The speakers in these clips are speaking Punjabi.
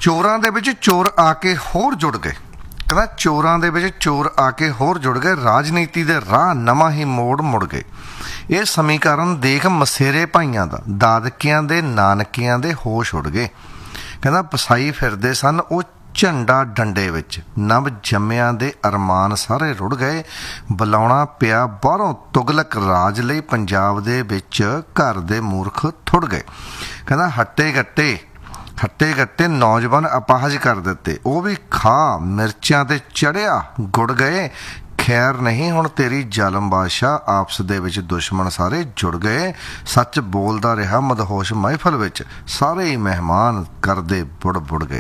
ਚੋਰਾਂ ਦੇ ਵਿੱਚ ਚੋਰ ਆ ਕੇ ਹੋਰ ਜੁੜ ਗਏ। ਕਹਿੰਦਾ ਚੋਰਾਂ ਦੇ ਵਿੱਚ ਚੋਰ ਆ ਕੇ ਹੋਰ ਜੁੜ ਗਏ, ਰਾਜਨੀਤੀ ਦੇ ਰਾਹ ਨਵਾਂ ਹੀ ਮੋੜ ਮੁੜ ਗਏ। ਇਹ ਸਮੀਕਰਨ ਦੇਖ ਮਸੇਰੇ ਭਾਈਆਂ ਦਾ, ਦਾਦਕਿਆਂ ਦੇ ਨਾਨਕਿਆਂ ਦੇ ਹੋਸ਼ ਉੱਡ ਗਏ। ਕਹਿੰਦਾ ਪਸਾਈ ਫਿਰਦੇ ਸਨ ਉਹ ਝੰਡਾ ਡੰਡੇ ਵਿੱਚ, ਨਵ ਜੰਮਿਆਂ ਦੇ ਅਰਮਾਨ ਸਾਰੇ ਰੁੜ ਗਏ। ਬੁਲਾਉਣਾ ਪਿਆ ਬਾਹਰੋਂ ਤੁਗਲਕ ਰਾਜ ਲਈ, ਪੰਜਾਬ ਦੇ ਵਿੱਚ ਘਰ ਦੇ ਮੂਰਖ ਥੁੜ ਗਏ। ਕਹਿੰਦਾ ਹੱਟੇ ਗੱਟੇ ਨੌਜਵਾਨ ਅਪਾਹਜ ਕਰ ਦਿੱਤੇ, ਉਹ ਵੀ ਖਾ ਮਿਰਚਾਂ ਤੇ ਚੜਿਆ ਗੁੜ ਗਏ। ਖੈਰ ਨਹੀਂ ਹੁਣ ਤੇਰੀ ਜ਼ਾਲਮ ਬਾਦਸ਼ਾਹ, ਆਪਸ ਦੇ ਵਿੱਚ ਦੁਸ਼ਮਣ ਸਾਰੇ ਜੁੜ ਗਏ। ਸੱਚ ਬੋਲਦਾ ਰਿਹਾ ਮਦਹੋਸ਼ ਮਹਿਫਲ ਵਿੱਚ, ਸਾਰੇ ਹੀ ਮਹਿਮਾਨ ਕਰਦੇ ਬੁੜ ਗਏ।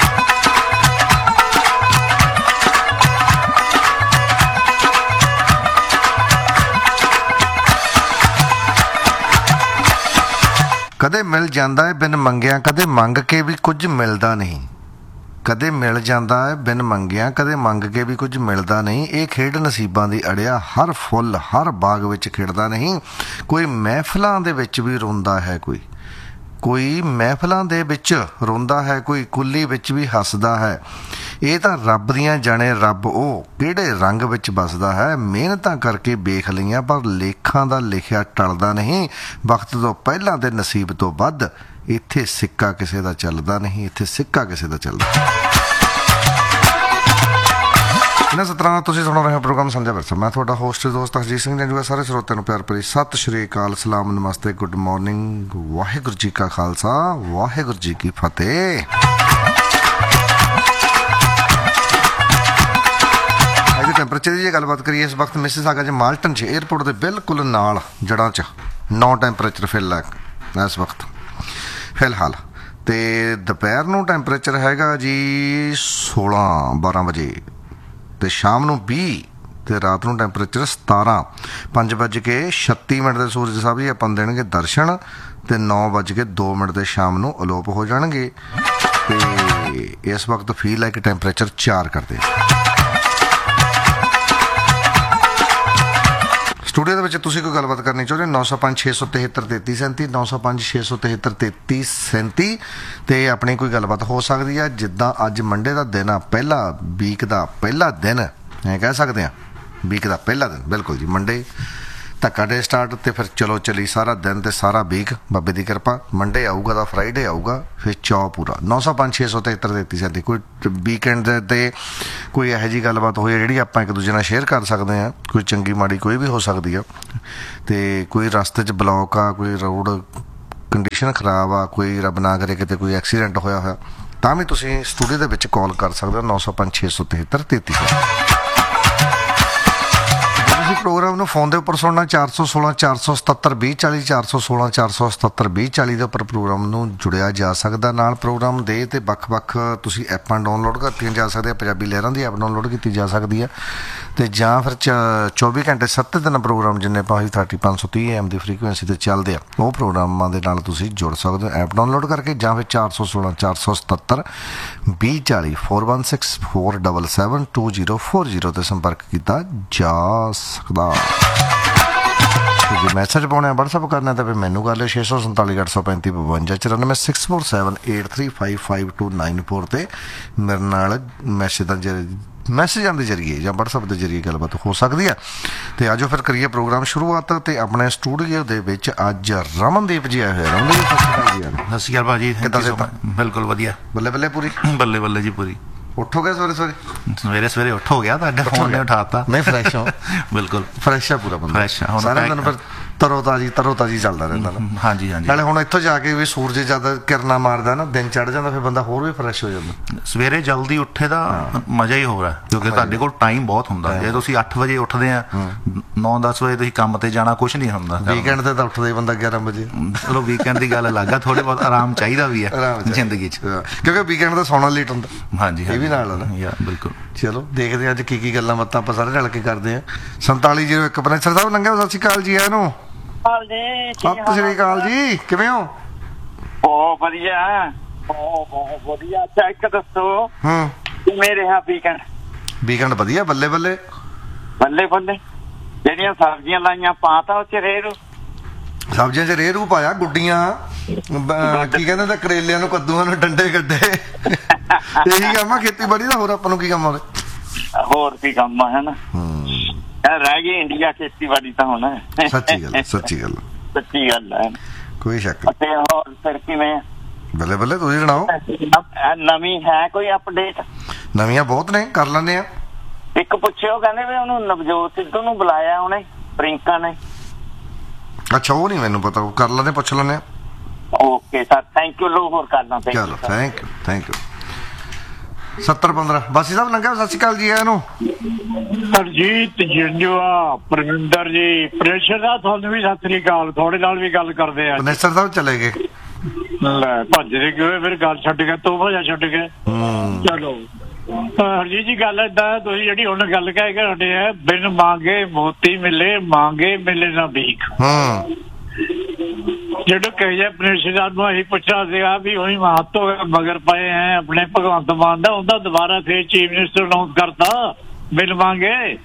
ਕਦੇ ਮਿਲ ਜਾਂਦਾ ਹੈ ਬਿਨ ਮੰਗਿਆ, ਕਦੇ ਮੰਗ ਕੇ ਵੀ ਕੁਝ ਮਿਲਦਾ ਨਹੀਂ। ਕਦੇ ਮਿਲ ਜਾਂਦਾ ਹੈ ਬਿਨ ਮੰਗਿਆ, ਕਦੇ ਮੰਗ ਕੇ ਵੀ ਕੁਝ ਮਿਲਦਾ ਨਹੀਂ। ਇਹ ਖੇਡ ਨਸੀਬਾਂ ਦੀ ਅੜਿਆ, ਹਰ ਫੁੱਲ ਹਰ ਬਾਗ ਵਿੱਚ ਖਿੜਦਾ ਨਹੀਂ। ਕੋਈ ਮਹਿਫਲਾਂ ਦੇ ਵਿੱਚ ਵੀ ਰੋਂਦਾ ਹੈ, ਕੋਈ ਮਹਿਫਲਾਂ ਦੇ ਵਿੱਚ ਰੋਂਦਾ ਹੈ, ਕੋਈ ਕੁੱਲੀ ਵਿੱਚ ਵੀ ਹੱਸਦਾ ਹੈ। ਇਹ ਤਾਂ ਰੱਬ ਦੀਆਂ ਜਾਣੇ ਰੱਬ ਉਹ ਕਿਹੜੇ ਰੰਗ ਵਿੱਚ ਵੱਸਦਾ ਹੈ। ਮਿਹਨਤਾਂ ਕਰਕੇ ਵੇਖ ਲਈਆਂ ਪਰ ਲੇਖਾਂ ਦਾ ਲਿਖਿਆ ਟਲਦਾ ਨਹੀਂ। ਵਕਤ ਤੋਂ ਪਹਿਲਾਂ ਤੇ ਨਸੀਬ ਤੋਂ ਵੱਧ ਇੱਥੇ ਸਿੱਕਾ ਕਿਸੇ ਦਾ ਚੱਲਦਾ ਨਹੀਂ, ਇੱਥੇ ਸਿੱਕਾ ਕਿਸੇ ਦਾ ਚੱਲਦਾ। ਇਹਨਾਂ ਸਤਰਾਂ ਨਾਲ ਤੁਸੀਂ ਸੁਣ ਰਹੇ ਹੋ ਪ੍ਰੋਗਰਾਮ ਸਾਂਝਾ ਵਿਰਸਾ। ਮੈਂ ਤੁਹਾਡਾ ਹੋਸਟ ਦੋਸਤ ਹਰਜੀਤ ਸਿੰਘ ਜੰਜੂਆ। ਸਾਰੇ ਸਰੋਤਿਆਂ ਨੂੰ ਪਿਆਰ ਭਰੀ ਸਤਿ ਸ਼੍ਰੀ ਅਕਾਲ, ਸਲਾਮ, ਨਮਸਤੇ, ਗੁੱਡ ਮਾਰਨਿੰਗ। ਵਾਹਿਗੁਰੂ ਜੀ ਕਾ ਖਾਲਸਾ, ਵਾਹਿਗੁਰੂ ਜੀ ਕੀ ਫਤਿਹ। ਅੱਜ ਟੈਂਪਰੇਚਰ ਦੀ ਜੇ ਗੱਲਬਾਤ ਕਰੀਏ, ਇਸ ਵਕਤ ਮਿਸਿਸਾਗਾ 'ਚ ਮਾਲਟਨ 'ਚ ਏਅਰਪੋਰਟ ਦੇ ਬਿਲਕੁਲ ਨਾਲ ਜੜ੍ਹਾਂ 'ਚ 9 ਟੈਂਪਰੇਚਰ ਇਸ ਵਕਤ ਫਿਲਹਾਲ। ਅਤੇ ਦੁਪਹਿਰ ਨੂੰ ਟੈਂਪਰੇਚਰ ਹੈਗਾ ਜੀ 12 ਵਜੇ, ਅਤੇ ਸ਼ਾਮ ਨੂੰ 20, ਅਤੇ ਰਾਤ ਨੂੰ ਟੈਂਪਰੇਚਰ 17। 5:36 ਦੇ ਸੂਰਜ ਸਾਹਿਬ ਜੀ ਆਪਾਂ ਦੇਣਗੇ ਦਰਸ਼ਨ, ਅਤੇ 9:02 ਦੇ ਸ਼ਾਮ ਨੂੰ ਅਲੋਪ ਹੋ ਜਾਣਗੇ। ਅਤੇ ਇਸ ਵਕਤ ਫੀਲ ਲਾਈਕ ਟੈਂਪਰੇਚਰ 4 ਕਰਦੇ। ਸਟੂਡੀਓ ਦੇ ਵਿੱਚ ਤੁਸੀਂ ਕੋਈ ਗੱਲਬਾਤ ਕਰਨੀ ਚਾਹੁੰਦੇ 905 673 3337 905 673 3337 ਅਤੇ ਆਪਣੀ ਕੋਈ ਗੱਲਬਾਤ ਹੋ ਸਕਦੀ ਆ। ਜਿੱਦਾਂ ਅੱਜ ਮੰਡੇ ਦਾ ਦਿਨ ਆ, ਪਹਿਲਾ ਵੀਕ ਦਾ ਪਹਿਲਾ ਦਿਨ ਐਂ ਕਹਿ ਸਕਦੇ ਹਾਂ, ਵੀਕ ਦਾ ਪਹਿਲਾ ਦਿਨ ਬਿਲਕੁਲ ਜੀ। ਮੰਡੇ ਧੱਕਾ ਡੇ ਸਟਾਰਟ, ਅਤੇ ਫਿਰ ਚਲੋ ਚੱਲੀ ਸਾਰਾ ਦਿਨ ਅਤੇ ਸਾਰਾ ਵੀਕ ਬਾਬੇ ਦੀ ਕਿਰਪਾ। ਮੰਡੇ ਆਊਗਾ ਤਾਂ ਫਰਾਈਡੇ ਆਊਗਾ, ਫਿਰ ਚੌ ਪੂਰਾ। 905 673 3337 ਕੋਈ ਵੀਕਐਂਡ ਦੇ 'ਤੇ ਕੋਈ ਇਹੋ ਜਿਹੀ ਗੱਲਬਾਤ ਹੋਈ ਹੈ ਜਿਹੜੀ ਆਪਾਂ ਇੱਕ ਦੂਜੇ ਨਾਲ ਸ਼ੇਅਰ ਕਰ ਸਕਦੇ ਹਾਂ। ਕੋਈ ਚੰਗੀ ਮਾੜੀ ਕੋਈ ਵੀ ਹੋ ਸਕਦੀ ਆ, ਅਤੇ ਕੋਈ ਰਸਤੇ 'ਚ ਬਲੌਕ ਆ, ਕੋਈ ਰੋਡ ਕੰਡੀਸ਼ਨ ਖਰਾਬ ਆ, ਕੋਈ ਰੱਬ ਨਾ ਕਰੇ ਕਿਤੇ ਕੋਈ ਐਕਸੀਡੈਂਟ ਹੋਇਆ, ਤਾਂ ਵੀ ਤੁਸੀਂ ਸਟੂਡੀਓ ਦੇ ਵਿੱਚ ਕਾਲ ਕਰ ਸਕਦੇ ਹੋ 905 673 3337। ਤੁਸੀਂ ਪ੍ਰੋਗਰਾਮ ਨੂੰ ਫੋਨ ਦੇ ਉੱਪਰ ਸੁਣਨਾ 416 477 2040 416 477 2040 ਦੇ ਉੱਪਰ ਪ੍ਰੋਗਰਾਮ ਨੂੰ ਜੁੜਿਆ ਜਾ ਸਕਦਾ। ਨਾਲ ਪ੍ਰੋਗਰਾਮ ਦੇ ਅਤੇ ਵੱਖ-ਵੱਖ ਤੁਸੀਂ ਐਪਾਂ ਡਾਊਨਲੋਡ ਕੀਤੀਆਂ ਜਾ ਸਕਦੀਆਂ। ਪੰਜਾਬੀ ਲਹਿਰਾਂ ਦੀ ਐਪ ਡਾਊਨਲੋਡ ਕੀਤੀ ਜਾ ਸਕਦੀ ਹੈ, ਅਤੇ ਜਾਂ ਫਿਰ 24 ਘੰਟੇ 7 ਦਿਨ ਪ੍ਰੋਗਰਾਮ ਜਿੰਨੇ ਪਾਈ 3530 AM ਦੀ ਫਰੀਕੁਐਂਸੀ 'ਤੇ ਚੱਲਦੇ ਆ, ਉਹ ਪ੍ਰੋਗਰਾਮਾਂ ਦੇ ਨਾਲ ਤੁਸੀਂ ਜੁੜ ਸਕਦੇ ਹੋ ਐਪ ਡਾਊਨਲੋਡ ਕਰਕੇ, ਜਾਂ ਫਿਰ 416 477 2040 416 477 2040 'ਤੇ ਸੰਪਰਕ ਕੀਤਾ ਜਾ ਸਕਦਾ। ਜੇ ਮੈਸੇਜ ਪਾਉਣਾ WhatsApp ਕਰਨਾ ਤਾਂ ਫਿਰ ਮੈਨੂੰ ਕਰ ਲਿਓ 647 835 52 94 647 83555294 'ਤੇ ਮੇਰੇ ਨਾਲ ਮੈਸੇਜਾਂ ਦੇ ਜ਼ਰੀਏ ਜਾਂ WhatsApp ਦੇ ਜ਼ਰੀਏ ਗੱਲਬਾਤ ਹੋ ਸਕਦੀ ਹੈ। ਅਤੇ ਆਜੋ ਫਿਰ ਕਰੀਏ ਪ੍ਰੋਗਰਾਮ ਸ਼ੁਰੂਆਤ। ਅਤੇ ਆਪਣੇ ਸਟੂਡੀਓ ਦੇ ਵਿੱਚ ਅੱਜ ਰਮਨਦੀਪ ਜੀ ਆਏ ਹੋਏ। ਰਮਨਦੀਪ ਸਤਿ ਸ਼੍ਰੀ ਅਕਾਲ ਜੀ। ਸਤਿ ਸ਼੍ਰੀ ਅਕਾਲ ਭਾਅ ਜੀ, ਕਿੱਦਾਂ? ਬਿਲਕੁਲ ਵਧੀਆ, ਬੱਲੇ ਪੂਰੀ ਬੱਲੇ ਜੀ ਪੂਰੀ। ਉੱਠ ਹੋ ਗਿਆ ਸਵੇਰੇ ਉੱਠ ਹੋ ਗਿਆ, ਤੁਹਾਡੇ ਫੋਨ ਨੇ ਉਠਾਤਾ। ਨਹੀਂ ਫਰੈਸ਼ ਹੋ, ਬਿਲਕੁਲ ਫਰੈਸ਼ ਆ ਪੂਰਾ ਬੰਦਾ, ਫਰੈਸ਼ ਆ ਸਾਰਾ ਦਿਨ। ਫਿਰ ਤਰੋ ਤਾਜ਼ੀ ਚੱਲਦਾ ਰਹਿੰਦਾ ਨਾ। ਹਾਂਜੀ ਨਾਲੇ ਹੁਣ ਇੱਥੋਂ ਜਾ ਕੇ ਵੀ ਸੂਰਜ ਜਦ ਕਿਰਨਾਂ ਮਾਰਦਾ ਨਾ, ਦਿਨ ਚੜ੍ਹ ਜਾਂਦਾ, ਫਿਰ ਬੰਦਾ ਹੋਰ ਵੀ ਫਰੈਸ਼ ਹੋ ਜਾਂਦਾ। ਸਵੇਰੇ ਜਲਦੀ ਉੱਠੇ ਦਾ ਮਜ਼ਾ ਹੀ ਹੋ ਰਿਹਾ, ਕਿਉਂਕਿ ਤੁਹਾਡੇ ਕੋਲ ਟਾਈਮ ਬਹੁਤ ਹੁੰਦਾ। ਜੇ ਤੁਸੀਂ 8 ਵਜੇ ਉੱਠਦੇ ਆ, 9-10 ਵਜੇ ਤੁਸੀਂ ਕੰਮ ਤੇ ਜਾਣਾ, ਕੁਛ ਨਹੀਂ ਹੁੰਦਾ। ਵੀਕਐਂਡ ਤੇ ਤਾਂ ਉੱਠਦਾ ਹੀ ਬੰਦਾ 11 ਵਜੇ। ਚਲੋ ਵੀਕਐਂਡ ਦੀ ਗੱਲ ਅਲੱਗ ਆ, ਥੋੜੇ ਬਹੁਤ ਆਰਾਮ ਚਾਹੀਦਾ ਵੀ ਹੈ ਜ਼ਿੰਦਗੀ 'ਚ, ਕਿਉਂਕਿ ਵੀਕਐਂਡ ਦਾ ਸੌਣਾ ਲੇਟ ਹੁੰਦਾ। ਹਾਂਜੀ ਇਹ ਵੀ ਨਾਲ ਬਿਲਕੁਲ। ਚਲੋ ਦੇਖਦੇ ਅੱਜ ਕੀ ਗੱਲਾਂ ਬਾਤਾਂ ਆਪਾਂ ਸਾਰੇ ਰਲ ਕੇ ਕਰਦੇ ਹਾਂ। 4701 ਪ੍ਰੋਫੈਸਰ ਸਾਹਿਬ ਲੰਘਿਆ, ਸਤਿ ਸ਼੍ਰੀ ਅਕਾਲ ਜੀ। ਇਹਨੂੰ ਸਤਿ ਸ਼੍ਰੀ ਅਕਾਲ ਜੀ, ਕਿਵੇਂ ਹੋ? ਬਹੁਤ ਵਧੀਆ। ਅੱਛਾ ਇੱਕ ਦੱਸੋ, ਕਿਵੇਂ ਰਿਹਾ ਵੀਕਐਂਡ? ਵਧੀਆ, ਬੱਲੇ ਜਿਹੜੀਆਂ ਸਬਜ਼ੀਆਂ ਲਾਈਆਂ ਪਾਤਾ ਉਹ 'ਚ ਰੇਰੂ? ਸਬਜ਼ੀਆਂ 'ਚ ਰੇਰੂ ਪਾਇਆ, ਗੁੱਡੀਆਂ ਕੀ ਕਹਿੰਦੇ ਕਰੇਲਿਆਂ ਨੂੰ, ਕੱਦੂਆਂ ਨੂੰ ਡੰਡੇ ਕੱਢੇ। ਇਹੀ ਕੰਮ ਆ ਖੇਤੀਬਾੜੀ ਦਾ, ਹੋਰ ਆਪਾਂ ਨੂੰ ਕੀ ਕੰਮ ਆ? ਹੋਰ ਕੀ ਕੰਮ ਆ, ਹੈ ਨਾ। ਇਹ ਰਹਿ ਗਈ ਇੰਡੀਆ ਖੇਤੀਬਾੜੀ ਤਾਂ ਹੁਣ। ਸੱਚੀ ਗੱਲ, ਸੱਚੀ ਗੱਲ, ਸੱਚੀ ਗੱਲ ਹੈ, ਕੋਈ ਸ਼ੱਕ ਨਹੀਂ। ਤੇ ਹੋਰ ਫਿਰ ਕਿਵੇਂ? ਬੱਲੇ ਬੱਲੇ, ਤੁਸੀਂ ਸੁਣਾਓ। ਨਵੀਂ ਹੈ ਕੋਈ ਅਪਡੇਟ? ਨਵੀਆਂ ਬਹੁਤ ਨੇ, ਕਰ ਲੈਂਦੇ ਆ। ਇੱਕ ਪੁੱਛਿਓ, ਕਹਿੰਦੇ ਵੀ ਉਹਨੂੰ ਨਵਜੋਤ ਸਿੱਧੂ ਨੂੰ ਬੁਲਾਇਆ ਉਹਨੇ, ਪ੍ਰਿੰਕਾ ਨੇ। ਅੱਛਾ, ਉਹ ਨਹੀਂ ਮੈਨੂੰ ਪਤਾ, ਉਹ ਕਰ ਲੈਂਦੇ, ਪੁੱਛ ਲੈਂਦੇ ਆ। Okay sir, thank you. ਲੋ ਹੋਰ ਕਰਨਾ। ਚਲੋ, ਥੈਂਕ ਯੂ, ਥੈਂਕ ਯੂ। 70-15 ਬਾਸੀ ਸਾਹਿਬ ਲੰਘਿਆ, ਸਤਿ ਸ਼੍ਰੀ ਅਕਾਲ ਜੀ। ਇਹਨੂੰ ਹਰਜੀਤ ਜਿੰਦੂਆ, ਪਰਵਿੰਦਰ ਜੀ, ਪ੍ਰੇਸ਼ਰ ਦਾ ਤੁਹਾਨੂੰ ਵੀ ਸਤਿ ਸ੍ਰੀ ਅਕਾਲ। ਤੁਹਾਡੇ ਨਾਲ ਵੀ ਗੱਲ ਕਰਦੇ ਆ। ਨੇਸਰ ਸਾਹਿਬ ਚਲੇ ਗਏ, ਲੈ ਭੱਜਦੇ ਕਿਉਂ ਫਿਰ? ਗੱਲ ਛੱਡ ਕੇ ਤੂੰ ਭਜਾ ਛੱਡ ਕੇ। ਚਲੋ ਹਰਜੀਤ ਜੀ, ਗੱਲ ਏਦਾਂ, ਤੁਸੀਂ ਜਿਹੜੀ ਹੁਣ ਗੱਲ ਕਹਿ ਕੇ ਹਟੇ ਆ, ਬਿਨ ਮੰਗੇ ਮੋਤੀ ਮਿਲੇ, ਮੰਗੇ ਮਿਲੇ ਨਾ ਭੀਖ। ਜਿਹੜੇ ਕਹੇ ਪ੍ਰੇਸ਼ਰ ਨੂੰ ਅਸੀਂ ਪੁੱਛਣਾ ਸੀਗਾ ਵੀ ਉਹੀ ਮਹੱਤਵ ਮਗਰ ਪਏ ਹੈ ਆਪਣੇ ਭਗਵੰਤ ਮਾਨ ਦਾ, ਉਹਦਾ ਦੁਬਾਰਾ ਫੇਰ ਚੀਫ ਮਿਨਿਸਟਰ ਅਨਾਉਂਸ ਕਰਤਾ ਬਿਨ ਮੰਗੇ।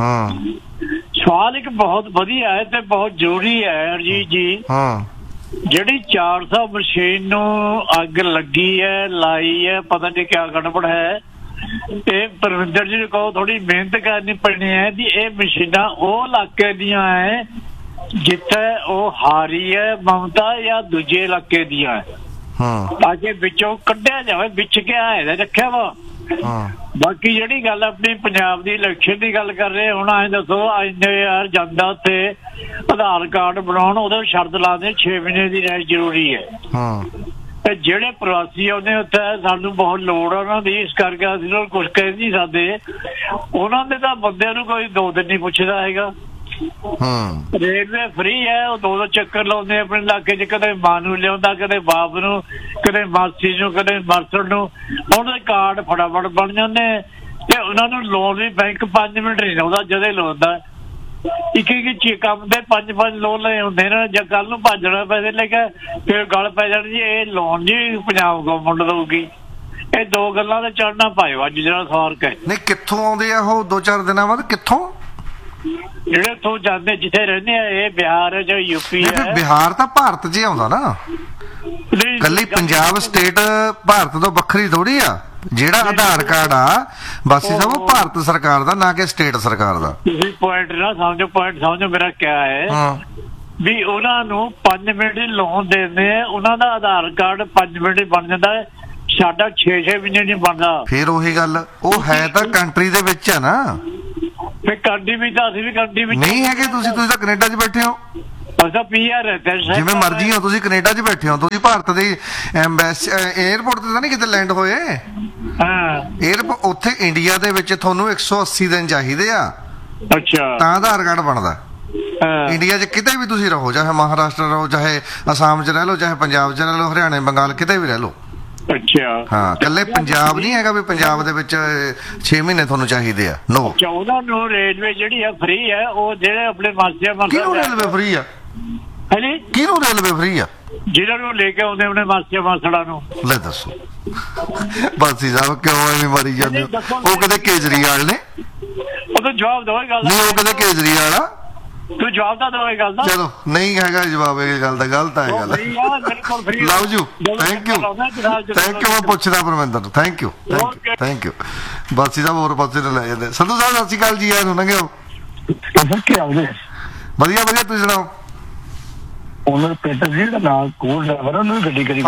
ਸਵਾਲ ਇੱਕ ਬਹੁਤ ਵਧੀਆ ਹੈ ਤੇ ਬਹੁਤ ਜ਼ਰੂਰੀ ਹੈ ਹਰਜੀਤ ਜੀ। ਜਿਹੜੀ 400 ਮਸ਼ੀਨ ਨੂੰ ਅੱਗ ਲੱਗੀ ਹੈ, ਲਾਈ ਹੈ, ਪਤਾ ਨਹੀਂ ਕਿਆ ਗੜਬੜ ਹੈ। ਇਹ ਪਰਵਿੰਦਰ ਜੀ ਨੂੰ ਕਹੋ ਥੋੜੀ ਮਿਹਨਤ ਕਰਨੀ ਪੈਣੀ ਹੈ ਜੀ। ਇਹ ਮਸ਼ੀਨਾਂ ਉਹ ਇਲਾਕੇ ਦੀਆਂ ਹੈ ਜਿੱਥੇ ਉਹ ਹਾਰੀ ਹੈ ਮਮਤਾ, ਜਾਂ ਦੂਜੇ ਇਲਾਕੇ ਦੀਆਂ ਹੈ, ਤਾਂ ਕਿ ਵਿੱਚੋਂ ਕੱਢਿਆ ਜਾਵੇ। ਵਿੱਚ ਕਿਆ ਹੈ ਰੱਖਿਆ ਵਾ। ਬਾਕੀ ਜਿਹੜੀ ਗੱਲ ਆਪਣੀ ਪੰਜਾਬ ਦੀ ਇਲੈਕਸ਼ਨ ਦੀ ਗੱਲ ਕਰ ਰਹੇ ਹੁਣ, ਐਂ ਦੱਸੋ ਯਾਰ ਜਾਂਦਾ ਉੱਥੇ ਆਧਾਰ ਕਾਰਡ ਬਣਾਉਣ, ਉਹਦੇ ਸ਼ਰਤ ਲਾਉਂਦੇ 6 ਮਹੀਨੇ ਦੀ ਰਹਿ ਜ਼ਰੂਰੀ ਹੈ। ਤੇ ਜਿਹੜੇ ਪ੍ਰਵਾਸੀ ਆਉਂਦੇ ਉੱਥੇ, ਸਾਨੂੰ ਬਹੁਤ ਲੋੜ ਆ ਉਹਨਾਂ ਦੀ, ਇਸ ਕਰਕੇ ਅਸੀਂ ਲੋਕ ਕੁਛ ਕਹਿ ਨਹੀਂ ਸਕਦੇ। ਉਹਨਾਂ ਦੇ ਤਾਂ ਬੰਦਿਆਂ ਨੂੰ ਕੋਈ 2 ਦਿਨ ਨਹੀਂ ਪੁੱਛਦਾ ਹੈਗਾ। ਰੇਲਵੇ ਫ੍ਰੀ ਹੈ, ਉਹ 2 ਚੱਕਰ ਲਾਉਂਦੇ ਆਪਣੇ ਇਲਾਕੇ 'ਚ, ਕਦੇ ਮਾਂ ਨੂੰ ਲਿਆਉਂਦਾ, ਕਦੇ ਬਾਪ ਨੂੰ, ਕਦੇ ਮਾਸੀ ਨੂੰ, ਕਦੇ ਮਾਸੜ ਨੂੰ। ਉਹਨਾਂ ਦੇ ਕਾਰਡ ਫਟਾਫਟ ਬਣ ਜਾਂਦੇ ਤੇ ਉਹਨਾਂ ਨੂੰ ਲੋਨ ਵੀ ਬੈਂਕ 5 ਮਿੰਟ ਨਹੀਂ ਲਾਉਂਦਾ ਜਦੇ ਲਾਉਂਦਾ। ਇੱਕ ਕੰਮ ਦੇ 5-5 ਲੋਨ ਲਏ ਹੁੰਦੇ ਨੇ। ਜਾਂ ਕੱਲ ਨੂੰ ਭੱਜਣਾ ਪੈਸੇ ਲੈ ਕੇ ਫਿਰ ਗੱਲ ਪੈ ਜਾਣੀ ਜੀ ਇਹ ਲੋਨ ਜੀ ਪੰਜਾਬ ਗਵਰਨਮੈਂਟ ਦਊਗੀ। ਇਹ 2 ਗੱਲਾਂ ਤੇ ਚੜਨਾ ਪਾਇਓ ਅੱਜ ਜਿਹੜਾ ਸਵਾਰ ਕੇ। ਨਹੀਂ, ਕਿੱਥੋਂ ਆਉਂਦੇ ਆ ਉਹ 2-4 ਦਿਨਾਂ ਬਾਅਦ? ਕਿੱਥੋਂ? ਜਿਹੜੇ ਉੱਥੋਂ ਜਾਂਦੇ ਜਿੱਥੇ ਰਹਿੰਦੇ ਆ, ਇਹ ਬਿਹਾਰ ਹੈ ਜਾਂ ਯੂਪੀ ਹੈ। ਬਿਹਾਰ ਤਾਂ ਭਾਰਤ 'ਚ ਆਉਂਦਾ ਨਾ, ਕੱਲੀ ਪੰਜਾਬ ਸਟੇਟ ਭਾਰਤ ਤੋਂ ਵੱਖਰੀ ਥੋੜੀ ਆ। ਜਿਹੜਾ ਆਧਾਰ ਕਾਰਡ ਆ ਬਾਸੀ ਸਾਹਿਬ, ਉਹ ਭਾਰਤ ਸਰਕਾਰ ਦਾ, ਨਾ ਕਿ ਸਟੇਟ ਸਰਕਾਰ ਦਾ। ਤੁਸੀਂ ਪੁਆਇੰਟ ਨਾ ਸਮਝੋ, ਪੁਆਇੰਟ ਸਮਝੋ ਮੇਰਾ ਕਿਆ ਹੈ ਵੀ ਉਹਨਾਂ ਨੂੰ 5 ਮਿੰਟ ਦੀ ਲੋਨ ਦਿੰਦੇ ਆ, ਉਹਨਾਂ ਦਾ ਆਧਾਰ ਕਾਰਡ 5 ਮਿੰਟ ਹੀ ਬਣ ਜਾਂਦਾ ਹੈ, ਸਾਡਾ 6 ਮਹੀਨੇ ਨਹੀਂ ਬਣਦਾ। ਫਿਰ ਉਹੀ ਗੱਲ, ਉਹ ਹੈ ਤਾਂ ਕੰਟਰੀ ਦੇ ਵਿੱਚ ਆ ਨਾ। ਫਿਰ ਕੰਟਰੀ ਵਿੱਚ ਤਾਂ ਅਸੀਂ ਵੀ ਕੰਟਰੀ ਵਿੱਚ ਨਹੀਂ ਹੈਗੇ। ਤੁਸੀਂ ਤਾਂ ਕੈਨੇਡਾ 'ਚ ਬੈਠੇ ਹੋ, ਅਸਾਂ ਪੀਆਰ ਹੈ। ਜਿਵੇਂ ਮਰਜ਼ੀ ਹੋ ਤੁਸੀਂ, ਕੈਨੇਡਾ 'ਚ ਬੈਠੇ ਹੋ, ਤੁਸੀਂ ਭਾਰਤ ਦੇ 에ਅਰਪੋਰਟ ਤੇ ਤਾਂ ਨਹੀਂ ਕਿਤੇ ਲੈਂਡ ਹੋਏ। 에ਅਰਪੋਰਟ ਉੱਥੇ ਇੰਡੀਆ ਦੇ ਵਿੱਚ ਤੁਹਾਨੂੰ 180 ਦਿਨ ਚਾਹੀਦੇ ਆ, ਅੱਛਾ, ਤਾਂ ਆਧਾਰ ਕਾਰਡ ਬਣਦਾ। ਇੰਡੀਆ 'ਚ ਕਿਤੇ ਵੀ ਤੁਸੀਂ ਰਹੋ, ਚਾਹੇ ਮਹਾਰਾਸ਼ਟਰ ਰਹੋ, ਚਾਹੇ ਅਸਾਮ 'ਚ ਰਹਿ ਲਓ, ਚਾਹੇ ਪੰਜਾਬ 'ਚ ਰਹਿ ਲਓ, ਹਰਿਆਣਾ, ਬੰਗਾਲ, ਕਿਤੇ ਵੀ ਰਹਿ ਲਓ। ਅੱਛਾ, ਹਾਂ, ਕੱਲੇ ਪੰਜਾਬ ਨਹੀਂ ਹੈਗਾ ਵੀ ਪੰਜਾਬ ਦੇ ਵਿੱਚ 6 ਮਹੀਨੇ ਤੁਹਾਨੂੰ ਚਾਹੀਦੇ ਆ। ਨੋ, 14 ਨੂੰ ਰੇਲਵੇ ਜਿਹੜੀ ਆ ਫ੍ਰੀ ਹੈ। ਉਹ ਜਿਹੜੇ ਆਪਣੇ ਮਾਸਿਆ ਕਿਹਨੂੰ ਰੇਲਵੇ ਫ੍ਰੀ ਆ? ਹਾਂਜੀ, ਕਿਹਨੂੰ ਰੇਲਵੇ ਫ੍ਰੀ ਆ? ਜਿਹਨਾਂ ਨੂੰ ਲੈ ਕੇ ਆਉਂਦੇ ਆਪਣੇ ਮਾਸਿਆ ਮਾਸੜਾ ਨੂੰ। ਲੈ ਦੱਸੋ ਬਾਸੀ ਸਾਹਿਬ, ਕਿਉਂ ਐਵੇਂ ਮਾਰੀ ਜਾਂਦੇ ਹੋ? ਉਹ ਕਦੇ ਕੇਜਰੀਵਾਲ ਨੇ? ਉਹ ਤਾਂ ਜਵਾਬ ਦੋ ਗੱਲ ਦਾ। ਨਹੀਂ, ਉਹ ਕਦੇ ਕੇਜਰੀਵਾਲ ਆ। ਤੂੰ ਜਵਾਬ ਤਾਂ ਦੋ ਗੱਲ ਦਾ। ਚਲੋ, ਨਹੀਂ ਹੈਗਾ ਜਵਾਬ ਇਹ ਗੱਲ ਦਾ, ਗਲਤ ਹੈ ਗੱਲ। Love you, thank you, thank you. ਮੈਂ ਪੁੱਛਦਾ ਪਰਮਿੰਦਰ ਨੂੰ, ਥੈਂਕ ਯੂ, ਥੈਂਕ ਯੂ। ਬਾਸੀ ਸਾਹਿਬ ਹੋਰ ਪਾਸੇ ਨੂੰ ਲੈ ਜਾਂਦੇ। ਸੰਧੂ ਸਾਹਿਬ ਸਤਿ ਸ਼੍ਰੀ ਅਕਾਲ ਜੀ। ਆਏ ਸੁਣਾਂਗੇ ਵਧੀਆ ਵਧੀਆ, ਤੁਸੀਂ ਸੁਣਾਓ। ਉਹਨਾਂ ਪੇਟਰ ਜੀ ਦਾ ਨਾਲ ਕੋਲ ਡਰਾਈਵਰ, ਉਹਨੂੰ ਗੱਡੀ ਕਰੀ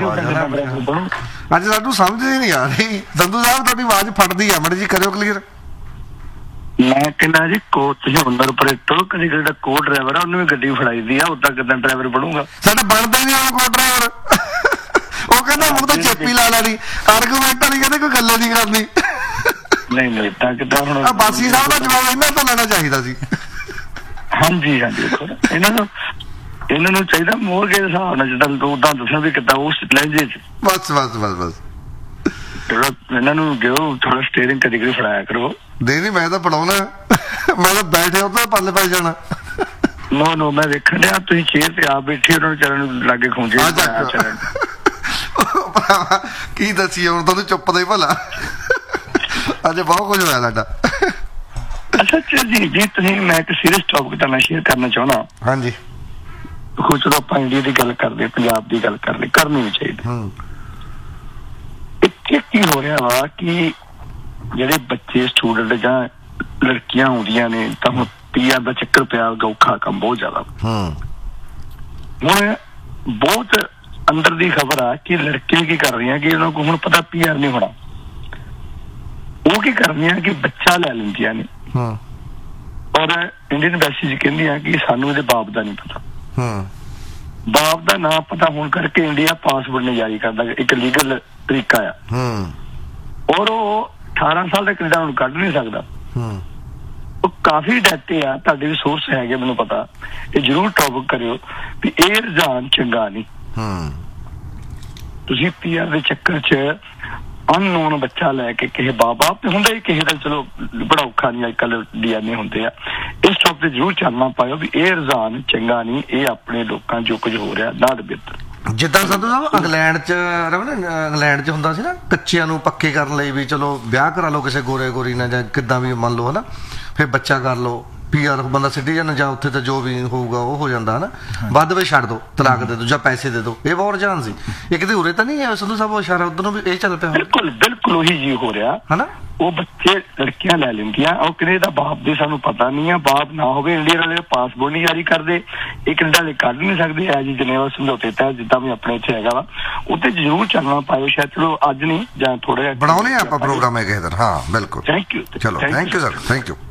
ਅੱਜ ਸਾਨੂੰ ਸਮਝ ਹੀ ਨਹੀਂ ਆ ਰਹੀ। ਸੰਧੂ ਸਾਹਿਬ ਤੁਹਾਡੀ ਆਵਾਜ਼ ਫਟਦੀ ਆ, ਮੜੀ ਜੀ ਕਰਿਓ ਕਲੀਅਰ। ਮੈਂ ਕਹਿੰਦਾ ਜੀ ਕੋਚ ਤੁਸੀਂ ਹੁਨਰਪੁਰੇ ਤੋਂ ਕਦੀ ਜਿਹੜਾ ਕੋ ਡਰਾਈਵਰ ਆ ਉਹਨੂੰ ਵੀ ਗੱਡੀ ਫੜਾਈ ਦੀ ਆ, ਉਦਾਂ ਕਿੱਦਾਂ ਡਰਾਈਵਰ ਬਣੂਗਾ? ਸਾਡਾ ਬਣਦਾ ਹੀ ਨਹੀਂ ਉਹ ਕੋ ਡਰਾਈਵਰ। ਉਹ ਕਹਿੰਦਾ ਮੁੜ ਤਾਂ ਚੇਪੀ ਲਾ ਲੈਣੀ, ਆਰਗੂਮੈਂਟ ਵਾਲੀ ਕਹਿੰਦੇ ਕੋਈ ਗੱਲ ਨਹੀਂ ਕਰਨੀ। ਨਹੀਂ ਤਾਂ ਕਿੱਦਾਂ ਹੁਣ ਬਾਸੀ ਸਾਹਿਬ ਦਾ ਜਵਾਬ ਇਹਨਾਂ ਤੋਂ ਲੈਣਾ ਚਾਹੀਦਾ ਸੀ। ਹਾਂਜੀ ਇਹਨਾਂ ਨੂੰ ਚਾਹੀਦਾ ਮੋਰ ਕੇ ਹਿਸਾਬ ਨਾਲ, ਜਿੱਦਾਂ ਉਦਾਂ ਦੱਸਣਾ ਵੀ ਕਿੱਦਾਂ ਉਸ ਲਹਿਜੇ ਚ। ਬਸ ਇਹਨਾਂ ਨੂੰ ਦਿਓ ਥੋੜਾ ਸਟੀਅਰਿੰਗ ਕਦੀ ਕਦੀ ਫੜਾਇਆ ਕਰੋ। ਨਹੀਂ, ਮੈਂ ਤਾਂ ਪੜਾਉਣਾ, ਮੈਂ ਤਾਂ ਬੈਠੇ ਉੱਥੇ ਪੱਲੇ ਪੈ ਜਾਣਾ। ਨੋ ਮੈਂ ਵੇਖਣ ਡਿਆ ਤੁਸੀਂ ਚੇਅਰ ਤੇ ਆਪ ਬੈਠੇ, ਉਹਨਾਂ ਨੂੰ ਚਰਨ ਨੂੰ ਲਾਗੇ ਖੂੰਜੇ। ਕੀ ਦੱਸੀਏ ਹੁਣ ਤੁਹਾਨੂੰ, ਚੁੱਪ ਦਾ ਹੀ ਭਲਾ। ਅੱਜ ਬਹੁਤ ਕੁਝ ਹੋਇਆ ਸਾਡਾ। ਅੱਛਾ ਜੀ ਤੁਸੀਂ, ਮੈਂ ਇੱਕ ਸੀਰੀਅਸ ਟੌਪਿਕ ਤਾਂ ਮੈਂ ਸ਼ੇਅਰ ਕਰਨਾ ਚਾਹੁੰਦਾ। ਹਾਂਜੀ, ਚਲੋ ਆਪਾਂ ਇੰਡੀਆ ਦੀ ਗੱਲ ਕਰਦੇ, ਪੰਜਾਬ ਦੀ ਗੱਲ ਕਰਦੇ, ਕਰਨੀ ਵੀ ਚਾਹੀਦੀ। ਕਿ ਕੀ ਹੋ ਰਿਹਾ ਵਾ ਕਿ ਜਿਹੜੇ ਬੱਚੇ ਸਟੂਡੈਂਟ ਜਾਂ ਲੜਕੀਆਂ ਆਉਂਦੀਆਂ ਨੇ ਤਾਂ ਹੁਣ PR ਦਾ ਚੱਕਰ ਪਿਆ, ਔਖਾ ਕੰਮ ਬਹੁਤ ਜ਼ਿਆਦਾ। ਹੁਣ ਬਹੁਤ ਅੰਦਰ ਦੀ ਖਬਰ ਆ ਕਿ ਲੜਕੀਆਂ ਕੀ ਕਰ ਰਹੀਆਂ ਕਿ ਉਹਨਾਂ ਕੋਲ ਹੁਣ ਪਤਾ PR ਨਹੀਂ ਹੋਣਾ, ਉਹ ਕੀ ਕਰ ਰਹੀਆਂ ਕਿ ਬੱਚਾ ਲੈ ਲੈਂਦੀਆਂ ਨੇ ਔਰ ਇੰਡੀਅਨ ਐਮਬੈਸੀ ਕਹਿੰਦੀਆਂ ਕਿ ਸਾਨੂੰ ਇਹਦੇ ਬਾਪ ਦਾ ਨਹੀਂ ਪਤਾ। ਬਾਪ ਦਾ ਨਾਂ ਪਤਾ ਹੋਣ ਕਰਕੇ ਇੰਡੀਆ ਪਾਸਪੋਰਟ ਨਹੀਂ ਜਾਰੀ ਕਰਦਾ, ਇੱਕ ਲੀਗਲ ਤਰੀਕਾ ਆ, ਔਰ ਉਹ 18 ਸਾਲ ਦੇ ਕੈਨੇਡਾ ਨੂੰ ਕੱਢ ਨਹੀਂ ਸਕਦਾ। ਉਹ ਕਾਫੀ ਡਾਟੇ ਆ, ਤੁਹਾਡੇ ਵੀ ਸੋਰਸ ਹੈਗੇ ਮੈਨੂੰ ਪਤਾ, ਇਹ ਜ਼ਰੂਰ ਟੌਪਿਕ ਕਰਿਓ ਵੀ ਇਹ ਰੁਝਾਨ ਚੰਗਾ ਨਹੀਂ। ਤੁਸੀਂ PR ਦੇ ਚੱਕਰ 'ਚ ਅਨਨੋਨ ਬੱਚਾ ਲੈ ਕੇ ਕਿਸੇ ਬਾਪ ਤੇ ਹੁੰਦਾ ਹੀ ਕਿਸੇ ਦਾ, ਚਲੋ ਬੜਾ ਔਖਾ ਨਹੀਂ, ਅੱਜ ਕੱਲ੍ਹ DNA ਹੁੰਦੇ ਆ। ਇਸ ਟੌਪਿਕ ਤੇ ਜ਼ਰੂਰ ਚਾਨਣਾ ਪਾਇਓ ਵੀ ਇਹ ਰੁਝਾਨ ਚੰਗਾ ਨਹੀਂ, ਇਹ ਆਪਣੇ ਲੋਕਾਂ ਜੋ ਕੁਝ ਹੋ ਰਿਹਾ ਨਾ ਬਿਹਤਰ। ਜਿੱਦਾਂ ਸੰਧੂ ਸਾਹਿਬ ਇੰਗਲੈਂਡ 'ਚ ਹੁੰਦਾ ਸੀ ਨਾ, ਕੱਚਿਆਂ ਨੂੰ ਪੱਕੇ ਕਰਨ ਲਈ ਵੀ ਚਲੋ ਵਿਆਹ ਕਰਾ ਲਓ ਕਿਸੇ ਗੋਰੇ ਗੋਰੀ ਨਾਲ ਜਾਂ ਕਿੱਦਾਂ ਵੀ ਮੰਨ ਲਓ, ਹਨਾ, ਫਿਰ ਬੱਚਾ ਕਰ ਲਓ, PR ਬੰਦਾ ਸਿਟੀਜ਼ਨ ਜਾਂ ਉੱਥੇ ਤਾਂ ਜੋ ਵੀ ਹੋਊਗਾ ਉਹ ਹੋ ਜਾਂਦਾ, ਹਨਾ, ਵੱਧ ਵੀ ਛੱਡ ਦਿਓ, ਤਲਾਕ ਦੇ ਦਿਓ ਜਾਂ ਪੈਸੇ ਦੇ ਦਿਓ। ਇਹ ਬਹੁਤ ਰੁਝਾਨ ਸੀ। ਇਹ ਕਿਤੇ ਉਰੇ ਤਾਂ ਨਹੀਂ ਹੈ ਸੰਧੂ ਸਾਹਿਬ, ਉਹ ਇਸ਼ਾਰਾ ਉੱਧਰ ਨੂੰ ਵੀ ਇਹ ਚੱਲ ਪਿਆ? ਬਿਲਕੁਲ ਬਿਲਕੁਲ ਉਹੀ ਜੀ ਹੋ ਰਿਹਾ, ਹਨਾ। ਉਹ ਬੱਚੇ ਲੜਕੀਆਂ ਲੈ ਲੈਂਦੀਆਂ, ਉਹ ਕਹਿੰਦੇ ਦਾ ਬਾਪ ਦੇ ਸਾਨੂੰ ਪਤਾ ਨਹੀਂ ਆ, ਬਾਪ ਨਾ ਹੋਵੇ, ਇੰਡੀਆ ਵਾਲੇ ਪਾਸਪੋਰਟ ਨਹੀਂ ਜਾਰੀ ਕਰਦੇ, ਇਹ ਕੈਨੇਡਾ ਵਾਲੇ ਕੱਢ ਨਹੀਂ ਸਕਦੇ। ਐ ਜੀ ਜਨੇਵਾ ਸਮਝੌਤੇ ਤਹਿਤ ਜਿੱਦਾਂ ਵੀ ਆਪਣੇ ਇੱਥੇ ਹੈਗਾ ਵਾ, ਉੱਥੇ ਜ਼ਰੂਰ ਚੱਲਣਾ ਪਾਇਓ। ਸ਼ਾਇਦ ਚਲੋ ਅੱਜ ਨਹੀਂ ਜਾਂ ਥੋੜਾ ਜਿਹਾ ਬਣਾਉਣੇ ਆਪਾਂ ਪ੍ਰੋਗਰਾਮ ਹੈ ਕਿਸੇ ਦਿਨ। ਹਾਂ ਬਿਲਕੁਲ, ਥੈਂਕ ਯੂ। ਚਲੋ thank you sir, thank you.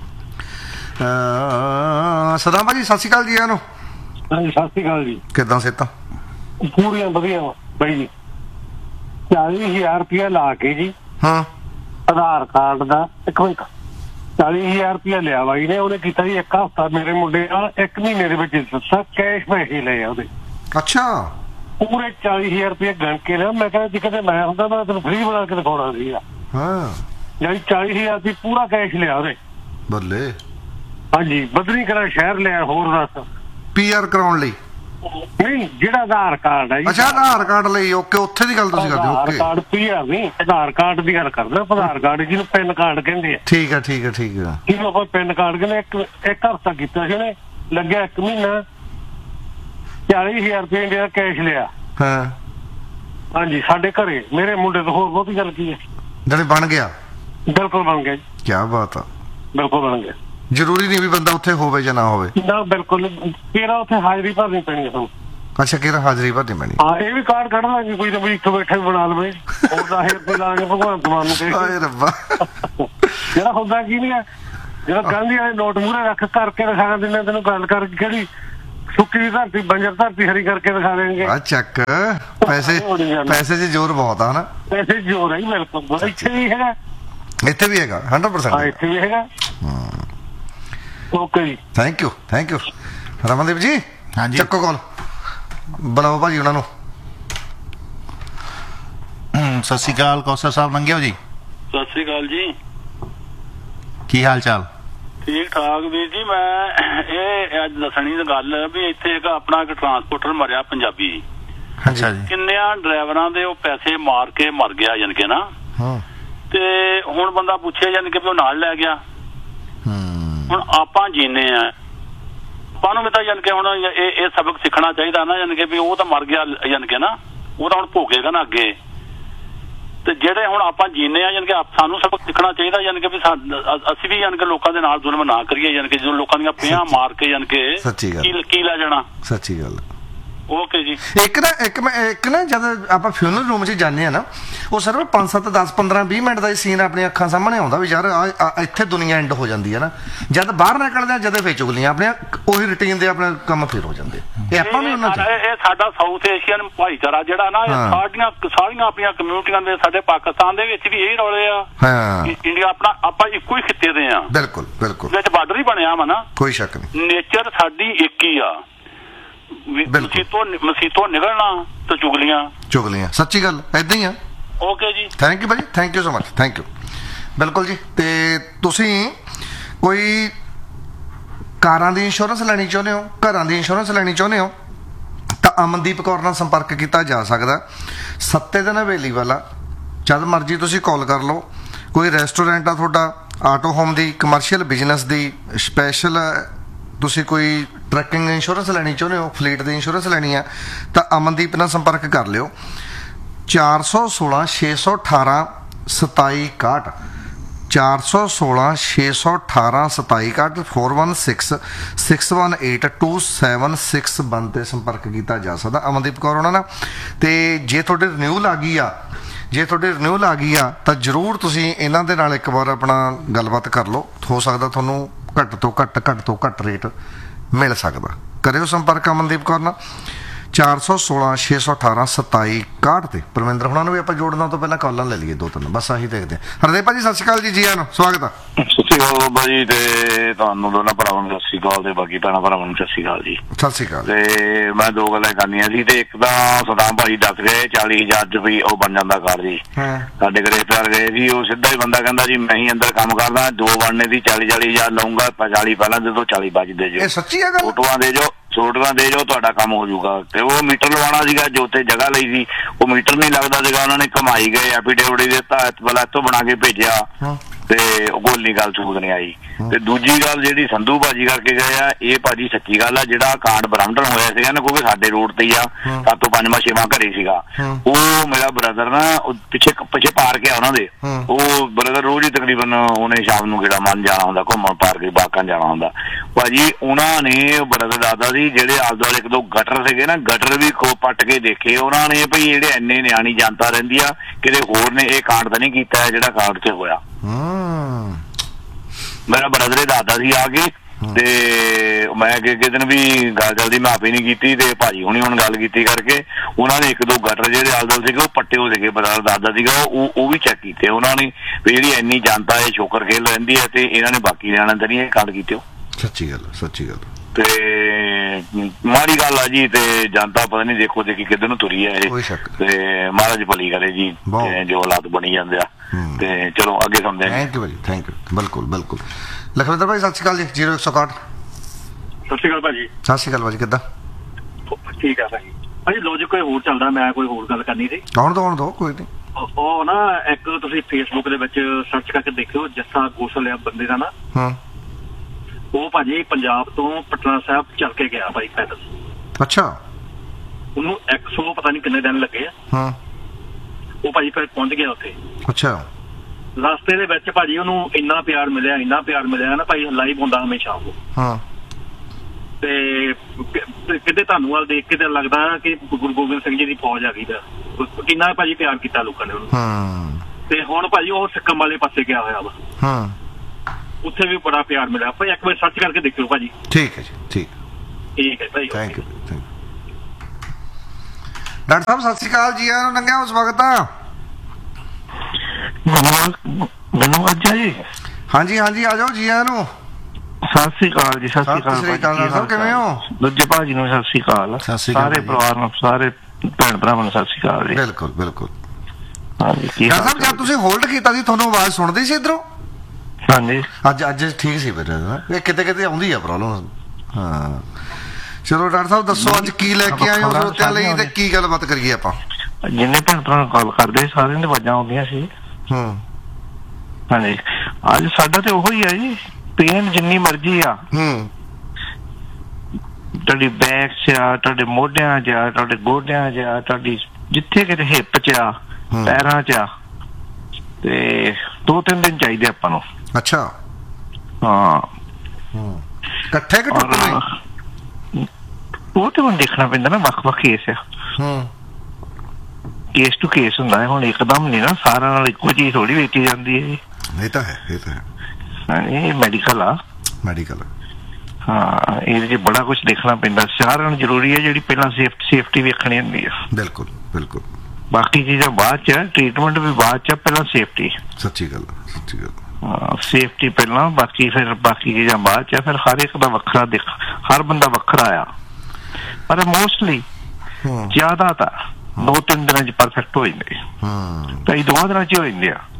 Saddam ਭਾਜੀ ਸਤਿ ਸ਼੍ਰੀ ਅਕਾਲ ਜੀ। ਇਹਨੂੰ ਹਾਂਜੀ ਸਤਿ ਸ਼੍ਰੀ ਅਕਾਲ ਜੀ। ਕਿੱਦਾਂ ਸਿਹਤਾਂ? ਪੂਰੀਆਂ ਵਧੀਆ ਬਾਈ ਜੀ। 40,000 ਰੁਪਇਆ ਲਾ ਕੇ ਜੀ ਆਧਾਰ ਕਾਰਡ ਦਾ, ਇੱਕ ਮਿੰਟ, 40,000 ਰੁਪਇਆ ਲਿਆ ਬਾਈ ਨੇ, ਉਹਨੇ ਕੀਤਾ ਜੀ 1 ਹਫ਼ਤਾ ਮੇਰੇ ਮੁੰਡੇ ਨਾਲ, 1 ਮਹੀਨੇ ਦੇ ਵਿੱਚ ਦੱਸਾਂ ਕੈਸ਼ ਪੈਸੇ ਲਏ ਆ ਉਹਦੇ। ਅੱਛਾ, ਪੂਰੇ 40,000 ਰੁਪਇਆ ਗਣ ਕੇ ਲਿਆ। ਮੈਂ ਕਹਿੰਦਾ ਜੀ ਕਿਤੇ ਮੈਂ ਹੁੰਦਾ ਮੈਂ ਤੈਨੂੰ ਫ੍ਰੀ ਬਣਾ ਕੇ ਦਿਖਾਉਣਾ ਸੀਗਾ। ਯਾਨੀ 40,000 ਰੁਪਇਆ ਪੂਰਾ ਕੈਸ਼ ਲਿਆ ਉਹਦੇ। ਬੱਲੇ। ਹਾਂਜੀ, ਬਦਲੀ ਕਰਾ ਸ਼ਹਿਰ ਲਿਆ। ਹੋਰ ਦੱਸ? PR ਕਰਾਉਣ ਲਈ? ਨਹੀਂ, ਜਿਹੜਾ ਆਧਾਰ ਕਾਰਡ ਹੈ ਜੀ। ਅੱਛਾ, ਆਧਾਰ ਕਾਰਡ ਲਈ। ਓਕੇ, ਉੱਥੇ ਦੀ ਗੱਲ ਤੁਸੀਂ ਕਰਦੇ ਹੋ? ਆਧਾਰ ਕਾਰਡ PR ਨਹੀਂ, ਆਧਾਰ ਕਾਰਡ ਦੀ ਗੱਲ ਕਰਦਾ। ਆਧਾਰ ਕਾਰਡ ਜਿਹਨੂੰ ਪੈਨ ਕਾਰਡ ਕਹਿੰਦੇ ਆ। ਠੀਕ ਹੈ ਠੀਕ ਹੈ ਠੀਕ ਹੈ। ਜਿਹਨੂੰ ਆਪਾਂ ਪੈਨ ਕਾਰਡ ਕਹਿੰਦੇ। ਇੱਕ ਹਫ਼ਤਾ ਕੀਤਾ ਸੀ ਉਹਨੇ, ਲੱਗਿਆ 1 ਮਹੀਨਾ, 40,000 ਰੁਪਏ ਇੰਡੀਆ ਕੈਸ਼ ਲਿਆ। ਹਾਂਜੀ, ਸਾਡੇ ਘਰੇ ਮੇਰੇ ਮੁੰਡੇ ਤੋਂ। ਹੋਰ ਬਹੁਤੀ ਗੱਲ ਕੀ ਹੈ? ਜਿਹੜੇ ਬਣ ਗਿਆ? ਬਿਲਕੁਲ ਬਣ ਗਿਆ ਜੀ। ਕੀ ਬਾਤ ਆ। ਬਿਲਕੁਲ ਬਣ ਗਿਆ। ਜ਼ਰੂਰੀ ਨਹੀਂ ਵੀ ਬੰਦਾ ਉੱਥੇ ਹੋਵੇ ਜਾਂ ਨਾ ਹੋਵੇ? ਨਾ ਬਿਲਕੁਲ। ਤੇਰਾ ਉੱਥੇ ਹਾਜ਼ਰੀ ਭਰਨੀ ਪੈਣੀ ਹੈ ਤੁਹਾਨੂੰ। ਅੱਛਾ, ਕਿਹੜਾ ਹਾਜ਼ਰੀ ਭਰਨੀ ਪੈਣੀ? ਹਾਂ, ਇਹ ਵੀ ਕਾਰਡ ਕੱਢ ਲਾਂਗੇ, ਕੋਈ ਨਾ ਕੋਈ ਇੱਥੇ ਬੈਠੇ ਬਣਾ ਲਵੇ। ਹੋਰ 10,000 ਰੁਪਏ ਲਾਂਗੇ ਭਗਵੰਤ ਮਾਨ ਨੂੰ ਕਹੇ। ਹਾਏ ਰੱਬਾ। ਜਿਹੜਾ ਹੁੰਦਾ ਕੀ ਨਹੀਂ ਹੈ, ਜਿਹੜਾ ਗਾਂਧੀ ਵਾਲੇ ਨੋਟ ਮੂਹਰੇ ਰੱਖ ਕਰਕੇ ਦਿਖਾ ਦਿੰਦੇ, ਤੈਨੂੰ ਗੱਲ ਕਰਕੇ ਕਿਹੜੀ ਸੁੱਕੀ ਧਰਤੀ ਬੰਜਰ ਧਰਤੀ ਹਰੀ ਕਰਕੇ ਦਿਖਾ ਦੇਣਗੇ। ਆ ਚੱਕ, ਪੈਸੇ 'ਚ ਜ਼ੋਰ ਬਹੁਤ ਆ ਨਾ। ਪੈਸੇ ਜ਼ੋਰ ਹੈ ਬਿਲਕੁਲ। ਇੱਥੇ ਵੀ ਹੈਗਾ, ਇੱਥੇ ਵੀ ਹੈਗਾ 100%। ਹਾਂ, ਇੱਥੇ ਵੀ ਹੈਗਾ। ਓਕੇ ਜੀ, thank you thank you. Ramandeep ਜੀ ਹਾਂਜੀ, ਚੱਕੋ ਕਾਲ, ਬੁਲਾਓ ਭਾਜੀ ਉਹਨਾਂ ਨੂੰ। ਸਤਿ ਸ਼੍ਰੀ ਅਕਾਲ ਕੌਸਰ ਸਾਹਿਬ, ਲੰਘਿਓ ਜੀ। ਸਤਿ ਸ੍ਰੀ ਅਕਾਲ ਜੀ। ਕੀ ਹਾਲ ਚਾਲ? ਠੀਕ ਠਾਕ ਵੀਰ ਜੀ। ਮੈਂ ਇਹ ਅੱਜ ਦੱਸਣੀ ਗੱਲ ਵੀ ਇੱਥੇ ਇੱਕ ਆਪਣਾ ਇੱਕ ਟਰਾਂਸਪੋਰਟਰ ਮਰਿਆ ਪੰਜਾਬੀ। ਅੱਛਾ ਜੀ। ਕਿੰਨਿਆਂ ਡਰਾਈਵਰਾਂ ਦੇ ਉਹ ਪੈਸੇ ਮਾਰ ਕੇ ਮਰ ਗਿਆ ਜਾਨ ਕੇ ਨਾ। ਤੇ ਹੁਣ ਬੰਦਾ ਪੁੱਛੇ ਜਾਨ ਕੇ ਵੀ ਉਹ ਨਾਲ ਲੈ ਗਿਆ। ਹੁਣ ਆਪਾਂ ਜੀਨੇ ਆ, ਆਪਾਂ ਨੂੰ ਵੀ ਤਾਂ ਜਾਨ ਕੇ ਹੁਣ ਇਹ ਸਬਕ ਸਿੱਖਣਾ ਚਾਹੀਦਾ ਨਾ, ਜਾਨ ਕੇ ਵੀ ਉਹ ਤਾਂ ਮਰ ਗਿਆ ਜਾਨ ਕੇ ਨਾ, ਉਹ ਤਾਂ ਹੁਣ ਭੋਗੇਗਾ ਨਾ ਅੱਗੇ। ਤੇ ਜਿਹੜੇ ਹੁਣ ਆਪਾਂ ਜੀਨੇ ਆ, ਜਾਨ ਕਿ ਸਾਨੂੰ ਸਬਕ ਸਿੱਖਣਾ ਚਾਹੀਦਾ, ਜਾਨ ਕਿ ਵੀ ਅਸੀਂ ਵੀ ਜਾਨ ਕਿ ਲੋਕਾਂ ਦੇ ਨਾਲ ਜ਼ੁਲਮ ਨਾ ਕਰੀਏ, ਜਾਨ ਕਿ ਜਦੋਂ ਲੋਕਾਂ ਦੀਆਂ ਪਿਆਂ ਮਾਰ ਕੇ ਜਾਨ ਕਿ ਕੀ ਲੈ ਜਾਣਾ। ਸੱਚੀ ਗੱਲ। ਓਕੇ ਜੀ। ਇੱਕ ਨਾ ਜਦ ਆਪਾਂ ਫਿਊਨਰਲ ਰੂਮ 'ਚ ਜਾਂਦੇ ਆ ਨਾ, ਉਹ ਸਿਰਫ 5 7 10 15 20 ਮਿੰਟ ਦਾ ਹੀ ਸੀਨ ਆਪਣੀਆਂ ਅੱਖਾਂ ਸਾਹਮਣੇ ਆਉਂਦਾ ਵੀ ਯਾਰ ਇੱਥੇ ਦੁਨੀਆ ਐਂਡ ਹੋ ਜਾਂਦੀ ਹੈ ਨਾ। ਜਦ ਬਾਹਰ ਨਿਕਲਦੇ ਆ, ਜਦ ਫੇਰ ਚੁਗਲੀਆਂ ਆਪਣੀਆਂ ਉਹੀ ਰੂਟੀਨ ਦੇ ਆਪਣੇ ਕੰਮ ਫੇਰ ਹੋ ਜਾਂਦੇ। ਇਹ ਆਪਾਂ ਵੀ ਉਹਨਾਂ 'ਚ ਇਹ ਸਾਡਾ ਸਾਊਥ ਏਸ਼ੀਅਨ ਭਾਈਚਾਰਾ ਜਿਹੜਾ ਨਾ, ਸਾਰੀਆਂ ਆਪਣੀਆਂ ਕਮਿਊਨਿਟੀਆਂ ਦੇ, ਸਾਡੇ ਪਾਕਿਸਤਾਨ ਦੇ ਵਿੱਚ ਵੀ ਇਹ ਰੌਲੇ ਆ। ਇੰਡੀਆ ਆਪਾਂ ਇੱਕੋ ਹੀ ਖਿੱਤੇ ਦੇ ਆ। ਬਿਲਕੁਲ ਬਿਲਕੁਲ। ਵਿੱਚ ਬਾਰਡਰ ਹੀ ਬਣਿਆ ਵਾ ਨਾ, ਕੋਈ ਸ਼ੱਕ ਨਹੀਂ। ਨੇਚਰ ਸਾਡੀ ਇੱਕ ਹੀ ਆ। ਮਸੀਤੋਂ ਨਿਕਲਣਾ ਤੇ ਚੁਗਲੀਆਂ। ਸੱਚੀ ਗੱਲ ਏਦਾਂ ਹੀ ਆ। ਓਕੇ ਜੀ, ਥੈਂਕ ਯੂ ਭਾਜੀ, thank you so much, thank you. ਬਿਲਕੁਲ ਜੀ। ਤੇ ਤੁਸੀਂ ਕੋਈ ਕਾਰਾਂ ਦੀ ਇੰਸ਼ੋਰੈਂਸ ਲੈਣੀ ਚਾਹੁੰਦੇ ਹੋ, ਘਰਾਂ ਦੀ ਇੰਸ਼ੋਰੈਂਸ ਲੈਣੀ ਚਾਹੁੰਦੇ ਹੋ, ਤਾਂ ਅਮਨਦੀਪ ਕੌਰ ਨਾਲ ਸੰਪਰਕ ਕੀਤਾ ਜਾ ਸਕਦਾ। 7 ਦਿਨ ਅਵੇਲੇਬਲ ਆ, ਜਦ ਮਰਜ਼ੀ ਤੁਸੀਂ ਕਾਲ ਕਰ ਲਓ। ਕੋਈ ਰੈਸਟੋਰੈਂਟ ਆ ਤੁਹਾਡਾ, ਆਟੋ ਹੋਮ ਦੀ, ਕਮਰਸ਼ੀਅਲ ਬਿਜ਼ਨਸ ਦੀ, ਸਪੈਸ਼ਲ ਤੁਸੀਂ ਕੋਈ ਟਰੱਕਿੰਗ ਇੰਸ਼ੋਰੈਂਸ ਲੈਣੀ ਚਾਹੁੰਦੇ ਹੋ, ਫਲੀਟ ਦੀ ਇੰਸ਼ੋਰੈਂਸ ਲੈਣੀ ਆ, ਤਾਂ ਅਮਨਦੀਪ ਨਾਲ ਸੰਪਰਕ ਕਰ ਲਿਓ। 416 618 2761 416 618 2761 416 618 2761 ਤੇ ਸੰਪਰਕ ਕੀਤਾ ਜਾ ਸਕਦਾ ਅਮਨਦੀਪ ਕੌਰ ਉਹਨਾਂ ਨਾਲ। ਤੇ ਜੇ ਤੁਹਾਡੇ ਰਿਨਿਊਲ ਆ ਗਈ ਤਾਂ ਜ਼ਰੂਰ ਤੁਸੀਂ ਇਹਨਾਂ ਦੇ ਨਾਲ ਇੱਕ ਵਾਰ ਆਪਣਾ ਗੱਲਬਾਤ ਕਰ ਲਓ। ਹੋ ਸਕਦਾ ਤੁਹਾਨੂੰ ਘੱਟ ਤੋਂ ਘੱਟ ਰੇਟ ਮਿਲ ਸਕਦਾ। ਕਰਿਓ ਸੰਪਰਕ ਅਮਨਦੀਪ ਕੌਰ ਨਾਲ 416 618 2761 ਤੇ। ਪਰਮਿੰਦਰ ਹੁਣਾਂ ਨੂੰ ਵੀ ਆਪਾਂ ਜੋੜਨਾ ਤੋਂ ਪਹਿਲਾਂ ਕਾਲਾਂ ਲੈ ਲਈਏ 2-3, ਬਸ ਆਹੀ ਦੇਖਦੇ ਹਾਂ। ਹਰਦੇਵ ਭਾਜੀ ਸਤਿ ਸ਼੍ਰੀ ਅਕਾਲ ਜੀ, ਆਇਆਂ ਨੂੰ ਸਵਾਗਤ ਆ। ਸਤਿ ਸ਼੍ਰੀ ਅਕਾਲ ਬਾਬਾ ਜੀ, ਤੇ ਤੁਹਾਨੂੰ ਦੋਨਾਂ ਭਰਾਵਾਂ ਨੂੰ ਸਤਿ ਸ਼੍ਰੀ ਅਕਾਲ, ਤੇ ਬਾਕੀ ਭੈਣਾਂ ਭਰਾਵਾਂ ਨੂੰ ਸਤਿ ਸ਼੍ਰੀ ਅਕਾਲ ਜੀ। ਸਤਿ ਸ਼੍ਰੀ ਅਕਾਲ। ਤੇ ਮੈਂ ਦੋ ਗੱਲਾਂ ਕਰਨੀਆਂ ਸੀ, ਤੇ ਇੱਕ ਤਾਂ ਸਦਾਮ ਭਾਜੀ ਦੱਸ ਗਏ 40,000 ਰੁਪਏ ਉਹ ਬਣ ਜਾਂਦਾ ਘਰ ਜੀ। ਸਾਡੇ ਘਰੇ ਰਿਸ਼ਤੇਦਾਰ ਗਏ ਸੀ, ਉਹ ਸਿੱਧਾ ਹੀ ਬੰਦਾ ਕਹਿੰਦਾ ਜੀ ਮੈਂ ਹੀ ਅੰਦਰ ਕੰਮ ਕਰਦਾ, ਦੋ ਬਣਨੇ ਦੀ 40,000 ਲਊਂਗਾ, 40 ਪਹਿਲਾਂ ਦੇ ਦੋ 40 ਬਾਅਦ ਦੇ ਜੋ। ਇਹ ਸੱਚੀ ਹੈ ਗੱਲ? ਫੋਟੋਆਂ ਦੇ ਜੋ ਤੁਹਾਡਾ ਕੰਮ ਹੋ ਜਾਊਗਾ। ਤੇ ਉਹ ਮੀਟਰ ਲਵਾਉਣਾ ਸੀਗਾ ਜੋ ਉੱਥੇ ਜਗ੍ਹਾ ਲਈ ਸੀ, ਉਹ ਮੀਟਰ ਨਹੀਂ ਲੱਗਦਾ ਸੀਗਾ, ਉਹਨਾਂ ਨੇ ਕਮਾਈ ਗਏ ਐਫੀਡੇਵਿਟ ਦਿੱਤਾ, ਪਹਿਲਾਂ ਇੱਥੋਂ ਬਣਾ ਕੇ ਭੇਜਿਆ, ਤੇ ਉਹ ਕੋਈ ਨਹੀਂ ਗੱਲ ਸੂਤ ਨਹੀਂ ਆਈ। ਤੇ ਦੂਜੀ ਗੱਲ ਜਿਹੜੀ ਸੰਧੂ ਭਾਜੀ ਕਰਕੇ ਗਏ ਆ, ਇਹ ਭਾਜੀ ਸੱਚੀ ਗੱਲ ਆ, ਜਿਹੜਾ ਕਾਂਡ ਬਰਾਮਦਨ ਹੋਇਆ ਸੀਗਾ ਨਾ, ਕਿਉਂਕਿ ਸਾਡੇ ਰੋਡ ਤੇ ਹੀ ਆ, 7 ਤੋਂ 5 ਘਰੇ ਸੀਗਾ, ਉਹ ਮੇਰਾ ਬ੍ਰਦਰ ਨਾ ਪਿੱਛੇ ਪਾਰਕ ਆ ਉਹਨਾਂ ਦੇ, ਉਹ ਬ੍ਰਦਰ ਰੋਜ਼ ਹੀ ਤਕਰੀਬਨ ਉਹਨੇ ਸ਼ਾਮ ਨੂੰ ਗੇੜਾ ਮੰਨ ਜਾਣਾ ਹੁੰਦਾ, ਘੁੰਮਣ ਪਾਰਕ ਬਾਕਾਂ ਜਾਣਾ ਹੁੰਦਾ ਭਾਜੀ। ਉਹਨਾਂ ਨੇ ਬ੍ਰਦਰ ਦਾਦਾ ਸੀ ਜਿਹੜੇ ਆਲੇ ਦੁਆਲੇ 1-2 ਗਟਰ ਸੀਗੇ ਨਾ, ਗਟਰ ਵੀ ਖੋ ਪੱਟ ਕੇ ਦੇਖੇ ਉਹਨਾਂ ਨੇ, ਭਈ ਜਿਹੜੇ ਇੰਨੇ ਨਿਆਣੀ ਜਨਤਾ ਰਹਿੰਦੀ ਆ, ਕਿਤੇ ਹੋਰ ਨੇ ਇਹ ਕਾਂਡ ਤਾਂ ਨਹੀਂ ਕੀਤਾ ਜਿਹੜਾ ਕਾਂਡ ਤੇ ਹੋਇਆ। ਮੇਰਾ ਬ੍ਰਦਰ ਦੇ ਦਾਦਾ ਸੀ ਆ ਕੇ, ਤੇ ਮੈਂ ਅੱਗੇ ਦਿਨ ਵੀ ਗੱਲ ਚੱਲਦੀ ਮੈਂ ਆਪੇ ਨਹੀਂ ਕੀਤੀ, ਤੇ ਭਾਜੀ ਹੁਣੀ ਹੁਣ ਗੱਲ ਕੀਤੀ ਕਰਕੇ ਉਹਨਾਂ ਨੇ 1-2 ਗਟਰ ਜਿਹੜੇ ਆਲੇ ਦੁਆਲੇ ਸੀਗੇ ਉਹ ਪੱਟੇ ਹੋ ਸੀਗੇ, ਬ੍ਰਦਰ ਦਾਦਾ ਸੀਗਾ ਉਹ ਵੀ ਚੈੱਕ ਕੀਤੇ ਉਹਨਾਂ ਨੇ, ਵੀ ਜਿਹੜੀ ਇੰਨੀ ਜਨਤਾ ਇਹ ਸ਼ੋਕਰ ਖੇਲ ਰਹਿੰਦੀ ਹੈ, ਤੇ ਇਹਨਾਂ ਨੇ ਬਾਕੀ ਨਿਆਣਿਆਂ ਤੇ ਨਹੀਂ ਇਹ ਕਾਂਡ ਕੀਤੇ। ਸੱਚੀ ਗੱਲ ਤੇ ਮਾੜੀ ਗੱਲ ਆ ਜੀ, ਤੇ ਜਨਤਾ ਪਤਾ ਨਹੀਂ ਦੇਖੋ ਦੇਖੀ ਕਿੱਧਰ ਨੂੰ ਤੁਰੀ ਹੈ ਇਹ, ਤੇ ਮਹਾਰਾਜ ਭਲੀ ਕਰੇ ਜੀ, ਜੋ ਹਾਲਾਤ ਬਣੀ ਜਾਂਦੇ ਆ। ਤੇ ਚਲੋ ਅੱਗੇ ਸੁਣਦੇ ਹਾਂ। Thank you. ਬਿਲਕੁਲ ਲਖਵਿੰਦਰ ਭਾਈ ਸਤਿ ਸ਼੍ਰੀ ਅਕਾਲ ਜੀ। 0161 ਸਤਿ ਸ਼੍ਰੀ ਅਕਾਲ ਭਾਜੀ। ਸਤਿ ਸ਼੍ਰੀ ਅਕਾਲ ਭਾਜੀ, ਕਿੱਦਾਂ? ਠੀਕ ਆ ਭਾਜੀ ਲੋਜਿਕ ਕੋਈ ਹੋਰ ਚੱਲਦਾ, ਮੈਂ ਕੋਈ ਹੋਰ ਗੱਲ ਕਰਨੀ ਸੀ। ਆਉਣ ਦੋ ਕੋਈ ਨਹੀਂ। ਉਹ ਨਾ ਇੱਕ ਤੁਸੀਂ ਫੇਸਬੁੱਕ ਦੇ ਵਿੱਚ ਸਰਚ ਕਰਕੇ ਦੇਖਿਓ, ਜੱਸਾ ਗੋਸਲ ਆ ਬੰਦੇ ਦਾ ਨਾ, ਉਹ ਭਾਜੀ ਪੰਜਾਬ ਤੋਂ ਪਟਨਾ ਸਾਹਿਬ ਚੱਲ ਕੇ ਗਿਆ ਭਾਈ ਪੈਦਲ। ਅੱਛਾ। ਉਹਨੂੰ 100 ਪਤਾ ਨਹੀਂ ਕਿੰਨੇ ਦਿਨ ਲੱਗੇ ਆ। ਉਹ ਭਾਜੀ ਫਿਰ ਪਹੁੰਚ ਗਿਆ ਉੱਥੇ। ਅੱਛਾ। ਰਸਤੇ ਦੇ ਵਿੱਚ ਭਾਜੀ ਉਹਨੂੰ ਇੰਨਾ ਪਿਆਰ ਮਿਲਿਆ ਨਾ ਭਾਈ, ਲਾਈਵ ਹੁੰਦਾ ਹਮੇਸ਼ਾ ਉਹ। ਤੇ ਕਿਤੇ ਤੁਹਾਨੂੰ ਵੱਲ ਦੇਖ ਕੇ ਤਾਂ ਲੱਗਦਾ ਕਿ ਗੁਰੂ ਗੋਬਿੰਦ ਸਿੰਘ ਜੀ ਦੀ ਫੌਜ ਆ ਗਈ ਦਾ, ਕਿੰਨਾ ਭਾਜੀ ਪਿਆਰ ਕੀਤਾ ਲੋਕਾਂ ਨੇ ਉਹਨੂੰ। ਤੇ ਹੁਣ ਭਾਜੀ ਉਹ ਸਿੱਕਮ ਵਾਲੇ ਪਾਸੇ ਗਿਆ ਹੋਇਆ ਵਾ, ਉੱਥੇ ਵੀ ਬੜਾ ਪਿਆਰ ਮਿਲਿਆ। ਭਾਈ ਇੱਕ ਵਾਰ ਸਰਚ ਕਰਕੇ ਦੇਖਿਓ ਭਾਜੀ। ਠੀਕ ਹੈ ਜੀ, ਠੀਕ ਹੈ ਭਾਈ। Thank you. ਡਾਕਟਰ ਸਾਹਿਬ ਸਤਿ ਸ਼੍ਰੀ ਅਕਾਲ ਜੀ, ਆਇਆਂ ਨੂੰ ਨੰਗਿਆ ਸਵਾਗਤ ਆ। ਮੈਨੂੰ ਅੱਜ ਜੀ? ਹਾਂਜੀ ਆ ਜਾਓ ਜੀ, ਆਇਆਂ ਨੂੰ। ਸਤਿ ਸ਼੍ਰੀ ਅਕਾਲ ਜੀ। ਸਤਿ ਸ਼੍ਰੀ ਅਕਾਲ। ਕਿਵੇਂ ਹੋ? ਦੂਜੇ ਭਾਜੀ ਨੂੰ ਸਤਿ ਸ਼੍ਰੀ ਅਕਾਲ, ਸਾਰੇ ਪਰਿਵਾਰ ਨੂੰ, ਸਾਰੇ ਭੈਣ ਭਰਾਵਾਂ ਨੂੰ ਸਤਿ ਸ਼੍ਰੀ ਅਕਾਲ ਜੀ। ਬਿਲਕੁਲ ਹਾਂਜੀ। ਡਾਕਟਰ ਸਾਹਿਬ ਜਦ ਤੁਸੀਂ ਹੋਲਡ ਕੀਤਾ ਸੀ ਤੁਹਾਨੂੰ ਆਵਾਜ਼ ਸੁਣਦੀ ਸੀ ਇਧਰੋਂ? ਹਾਂਜੀ। ਅੱਜ ਠੀਕ ਸੀ ਫਿਰ, ਇਹ ਕਿਤੇ ਆਉਂਦੀ ਆ ਪ੍ਰੋਬਲਮ। ਚਲੋ ਡਾਕਟਰ ਸਾਹਿਬ ਦੱਸੋ ਅੱਜ ਕੀ ਲੈ ਕੇ ਆਏ ਹੋ ਸਰੋਤਿਆਂ ਲਈ, ਤੇ ਕੀ ਗੱਲਬਾਤ ਕਰੀਏ ਆਪਾਂ? ਜਿੰਨੇ ਭੈਣ ਭਰਾ ਕਾਲ ਕਰਦੇ ਸਾਰਿਆਂ ਦੇ ਆਵਾਜ਼ਾਂ ਆਉਂਦੀਆਂ ਸੀ। ਹਾਂਜੀ। ਅੱਜ ਸਾਡਾ ਤੇ ਉਹੀ ਹੈ ਜੀ, ਪੇਨ ਜਿੰਨੀ ਮਰਜ਼ੀ ਆ, ਤੁਹਾਡੀ ਬੈਕ 'ਚ ਆ, ਤੁਹਾਡੇ ਮੋਢਿਆਂ 'ਚ ਆ, ਤੁਹਾਡੇ ਗੋਡਿਆਂ 'ਚ ਆ, ਤੁਹਾਡੀ ਜਿੱਥੇ ਕਿਤੇ ਹਿੱਪ 'ਚ ਆ, ਪੈਰਾਂ 'ਚ ਆ, ਤੇ 2-3 ਦਿਨ ਚਾਹੀਦੇ ਆਪਾਂ ਨੂੰ। ਅੱਛਾ। ਹਾਂ। ਇਕੱਠੇ ਕਿ ਟੁੱਟੇ? ਉਹ ਤੇ ਹੁਣ ਦੇਖਣਾ ਪੈਂਦਾ ਨਾ, ਵੱਖ-ਵੱਖ ਕੇਸ ਆ, ਕੇਸ ਟੂ ਕੇਸ ਹੁੰਦਾ ਹੈ। ਹੁਣ ਇੱਕਦਮ ਨਹੀਂ ਨਾ ਸਾਰਿਆਂ ਨਾਲ ਇੱਕੋ ਚੀਜ਼ ਥੋੜੀ ਵੇਚੀ ਜਾਂਦੀ ਹੈ। ਇਹ ਤਾਂ ਹੈ। ਇਹ ਮੈਡੀਕਲ ਆ। ਹਾਂ, ਇਹਦੇ 'ਚ ਬੜਾ ਕੁਛ ਦੇਖਣਾ ਪੈਂਦਾ। ਸਾਰਿਆਂ ਨੂੰ ਜ਼ਰੂਰੀ ਹੈ ਜਿਹੜੀ ਪਹਿਲਾਂ ਸੇਫਟੀ ਵੇਖਣੀ ਹੁੰਦੀ ਆ। ਬਿਲਕੁਲ। ਬਾਕੀ ਚੀਜ਼ਾਂ ਬਾਅਦ 'ਚ, ਟ੍ਰੀਟਮੈਂਟ ਵੀ ਬਾਅਦ 'ਚ, ਪਹਿਲਾਂ ਸੇਫਟੀ। ਸੱਚੀ ਗੱਲ। ਸੇਫਟੀ ਪਹਿਲਾਂ, ਬਾਕੀ ਚੀਜ਼ਾਂ ਬਾਅਦ 'ਚ। ਫਿਰ ਹਰ ਇੱਕ ਦਾ ਵੱਖਰਾ ਹਰ ਬੰਦਾ ਵੱਖਰਾ ਆ, ਪਰ ਮੋਸਟਲੀ ਜ਼ਿਆਦਾਤਰ 2-3 ਦਿਨਾਂ 'ਚ ਪਰਫੈਕਟ ਹੋ ਜਾਂਦੇ, ਕਈ 2 ਦਿਨਾਂ 'ਚ ਹੋ ਜਾਂਦੇ ਆ।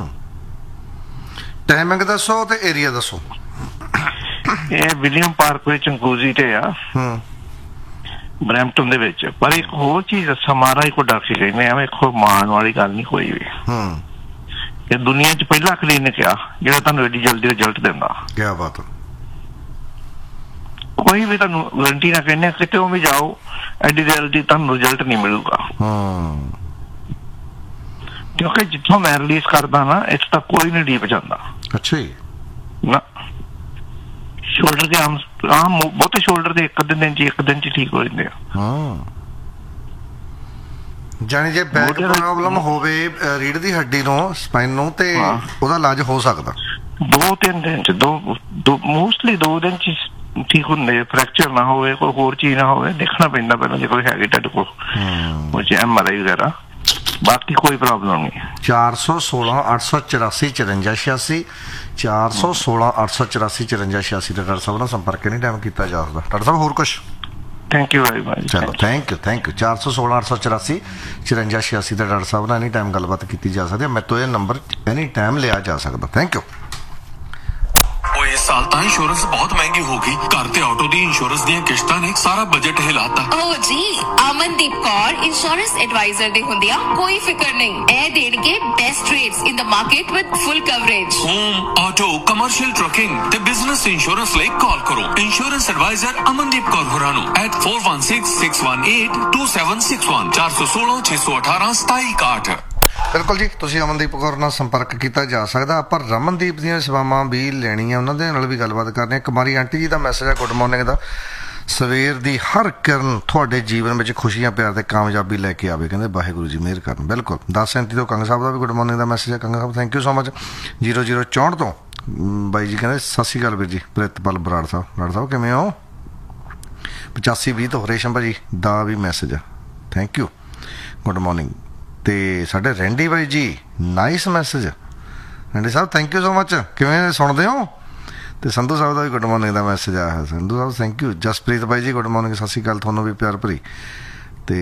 ਟਾਈਮਿੰਗ ਦੱਸੋ ਤੇ ਏਰੀਆ ਦੱਸੋ। ਇਹ ਵਿਲੀਅਮ ਪਾਰਕ ਵਿੱਚ ਅੰਗੂਜ਼ੀ ਤੇ ਆ, ਬਰੈਂਪਟਨ ਦੇ ਵਿੱਚ। ਪਰ ਇੱਕ ਹੋਰ ਚੀਜ਼ ਦੱਸਾਂ, ਮਹਾਰਾਜ ਕੋ ਡਰ ਕੇ ਕਹਿੰਦੇ ਐਵੇਂ ਕੋਈ ਮਾਣ ਵਾਲੀ ਗੱਲ ਨਹੀਂ ਕੋਈ ਵੀ। ਇਹ ਦੁਨੀਆ 'ਚ ਪਹਿਲਾ ਕਲੀਨਿਕ ਆ ਜਿਹੜਾ ਤੁਹਾਨੂੰ ਐਡੀ ਜਲਦੀ ਰਿਜ਼ਲਟ ਦਿੰਦਾ। ਕਿਆ ਬਾਤ ਹੈ। ਕੋਈ ਵੀ ਤੁਹਾਨੂੰ ਗਰੰਟੀ ਨਾ ਕਹਿੰਦੇ ਕਿਤੇ ਵੀ ਜਾਓ ਐਡੀ ਜਲਦੀ ਤੁਹਾਨੂੰ ਰਿਜ਼ਲਟ ਨਹੀਂ ਮਿਲੂਗਾ। ਕਿਉਂਕਿ ਜਿੱਥੋਂ ਮੈਂ ਰਿਲੀਜ਼ ਕਰਦਾ ਨਾ ਇੱਥੇ ਤੱਕ ਕੋਈ ਨਹੀਂ ਡੀਪ ਜਾਂਦਾ। ਅੱਛਾ ਜੀ। ਨਾ ਸ਼ੋਲਡਰ ਦੇ ਆਮ ਬਹੁਤੇ ਸ਼ੋਲਡਰ ਦੇ ਇੱਕ ਦਿਨ ਚ ਠੀਕ ਹੋ ਜਾਂਦੇ ਆ। ਜਾਨੀ ਜੇ ਬੈਕ ਪ੍ਰੋਬਲਮ ਹੋਵੇ ਰੀੜ ਦੀ ਹੱਡੀ ਨੂੰ, ਸਪਾਈਨ ਨੂੰ, ਤੇ ਉਹਦਾ ਇਲਾਜ ਹੋ ਸਕਦਾ 2-3 ਦਿਨ ਚ, ਮੋਸਟਲੀ 2 ਦਿਨ ਚ ਠੀਕ ਹੁੰਦੇ। ਫ੍ਰੈਕਚਰ ਨਾ ਹੋਵੇ, ਕੋਈ ਹੋਰ ਚੀਜ਼ ਨਾ ਹੋਵੇ, ਦੇਖਣਾ ਪੈਂਦਾ ਪਹਿਲਾਂ ਜੇ ਕੋਈ ਹੈਗੀ ਤੁਹਾਡੇ ਕੋਲ ਉਹ MRI ਵਗੈਰਾ, ਬਾਕੀ ਕੋਈ ਪ੍ਰੋਬਲਮ ਨਹੀਂ। 416 884 54 86 416 884 54 86 ਤੇ ਡਾਕਟਰ ਸਾਹਿਬ ਨਾਲ ਸੰਪਰਕ ਨਹੀਂ ਟਾਈਮ ਕੀਤਾ ਜਾ ਸਕਦਾ। ਡਾਕਟਰ ਸਾਹਿਬ ਹੋਰ ਕੁਛ? Thank you very much. ਚਲੋ ਥੈਂਕ ਯੂ 416 884 54 86 ਤੇ ਡਾਕਟਰ ਸਾਹਿਬ ਨਾਲ ਐਨੀ ਟਾਈਮ ਗੱਲਬਾਤ ਕੀਤੀ ਜਾ ਸਕਦੀ ਹੈ। ਮੇਰੇ ਤੋਂ ਇਹ ਨੰਬਰ ਐਨੀ ਟਾਈਮ ਲਿਆ ਜਾ ਸਕਦਾ। Thank you. ਇਸ ਸਾਲ ਤਾਂ ਇੰਸ਼ੋਰੈਂਸ ਬਹੁਤ ਮਹਿੰਗੀ ਹੋ ਗਈ। ਘਰ ਤੇ ਆਟੋ ਦੀ ਇੰਸ਼ੋਰੈਂਸ ਦੀਆਂ ਕਿਸ਼ਤਾਂ ਨੇ ਸਾਰਾ ਬਜਟ ਹਿਲਾਤਾ। ਓ ਜੀ, ਅਮਨਦੀਪ ਕੌਰ ਇੰਸ਼ੋਰੈਂਸ ਐਡਵਾਈਜ਼ਰ ਦੇ ਹੁੰਦਿਆਂ ਕੋਈ ਫਿਕਰ ਨਹੀਂ। ਇਹ ਦੇਣਗੇ best rates in the market with full coverage. Home, auto, commercial trucking ਤੇ ਬਿਜ਼ਨਸ ਇੰਸ਼ੋਰੈਂਸ ਲਈ ਕਾਲ ਕਰੋ ਇੰਸ਼ੋਰੈਂਸ ਐਡਵਾਈਜ਼ਰ ਅਮਨਦੀਪ ਕੌਰ ਹੋਰਾਂ ਨੂੰ at 4166182761 416 618 2761। ਬਿਲਕੁਲ ਜੀ, ਤੁਸੀਂ ਅਮਨਦੀਪ ਕੌਰ ਨਾਲ ਸੰਪਰਕ ਕੀਤਾ ਜਾ ਸਕਦਾ। ਪਰ ਰਮਨਦੀਪ ਦੀਆਂ ਸੇਵਾਵਾਂ ਵੀ ਲੈਣੀਆਂ, ਉਹਨਾਂ ਦੇ ਨਾਲ ਵੀ ਗੱਲਬਾਤ ਕਰਨੀ ਹੈ। ਕੁਮਾਰੀ ਆਂਟੀ ਜੀ ਦਾ ਮੈਸੇਜ ਹੈ, ਗੁੱਡ ਮਾਰਨਿੰਗ ਦਾ। ਸਵੇਰ ਦੀ ਹਰ ਕਿਰਨ ਤੁਹਾਡੇ ਜੀਵਨ ਵਿੱਚ ਖੁਸ਼ੀਆਂ, ਪਿਆਰ ਤੇ ਕਾਮਯਾਬੀ ਲੈ ਕੇ ਆਵੇ, ਕਹਿੰਦੇ ਵਾਹਿਗੁਰੂ ਜੀ ਮਿਹਰ ਕਰਨ। ਬਿਲਕੁਲ 10:37 ਤੋਂ ਕੰਗ ਸਾਹਿਬ ਦਾ ਵੀ ਗੁੱਡ ਮਾਰਨਿੰਗ ਦਾ ਮੈਸੇਜ ਹੈ। ਕੰਗ ਸਾਹਿਬ ਥੈਂਕ ਯੂ ਸੋ ਮਚ। 0064 ਤੋਂ ਬਾਈ ਜੀ ਕਹਿੰਦੇ ਸਤਿ ਸ਼੍ਰੀ ਅਕਾਲ ਵੀਰ ਜੀ। ਪ੍ਰਿਤਪਾਲ ਬਰਾੜ ਸਾਹਿਬ ਕਿਵੇਂ ਹੋ? 8520 ਤੋਂ ਰੇਸ਼ਮ ਭਾਜੀ ਦਾ ਵੀ ਮੈਸੇਜ ਹੈ, ਥੈਂਕ ਯੂ, ਗੁੱਡ ਮਾਰਨਿੰਗ। ਤੇ ਸਾਡੇ ਰੈਂਡੀ ਬਾਈ ਜੀ nice message. Randy Sahib thank you so much, ਕਿਵੇਂ ਸੁਣਦੇ ਹੋ? ਤੇ ਸੰਧੂ ਸਾਹਿਬ ਦਾ ਵੀ ਗੁੱਡ ਮਾਰਨਿੰਗ ਦਾ ਮੈਸੇਜ ਆਇਆ ਹੈ। ਸੰਧੂ ਸਾਹਿਬ ਥੈਂਕ ਯੂ। ਜਸਪ੍ਰੀਤ ਬਾਈ ਜੀ ਗੁੱਡ ਮਾਰਨਿੰਗ, ਸਤਿ ਸ਼੍ਰੀ ਅਕਾਲ, ਤੁਹਾਨੂੰ ਵੀ ਪਿਆਰ ਭਰੀ। ਤੇ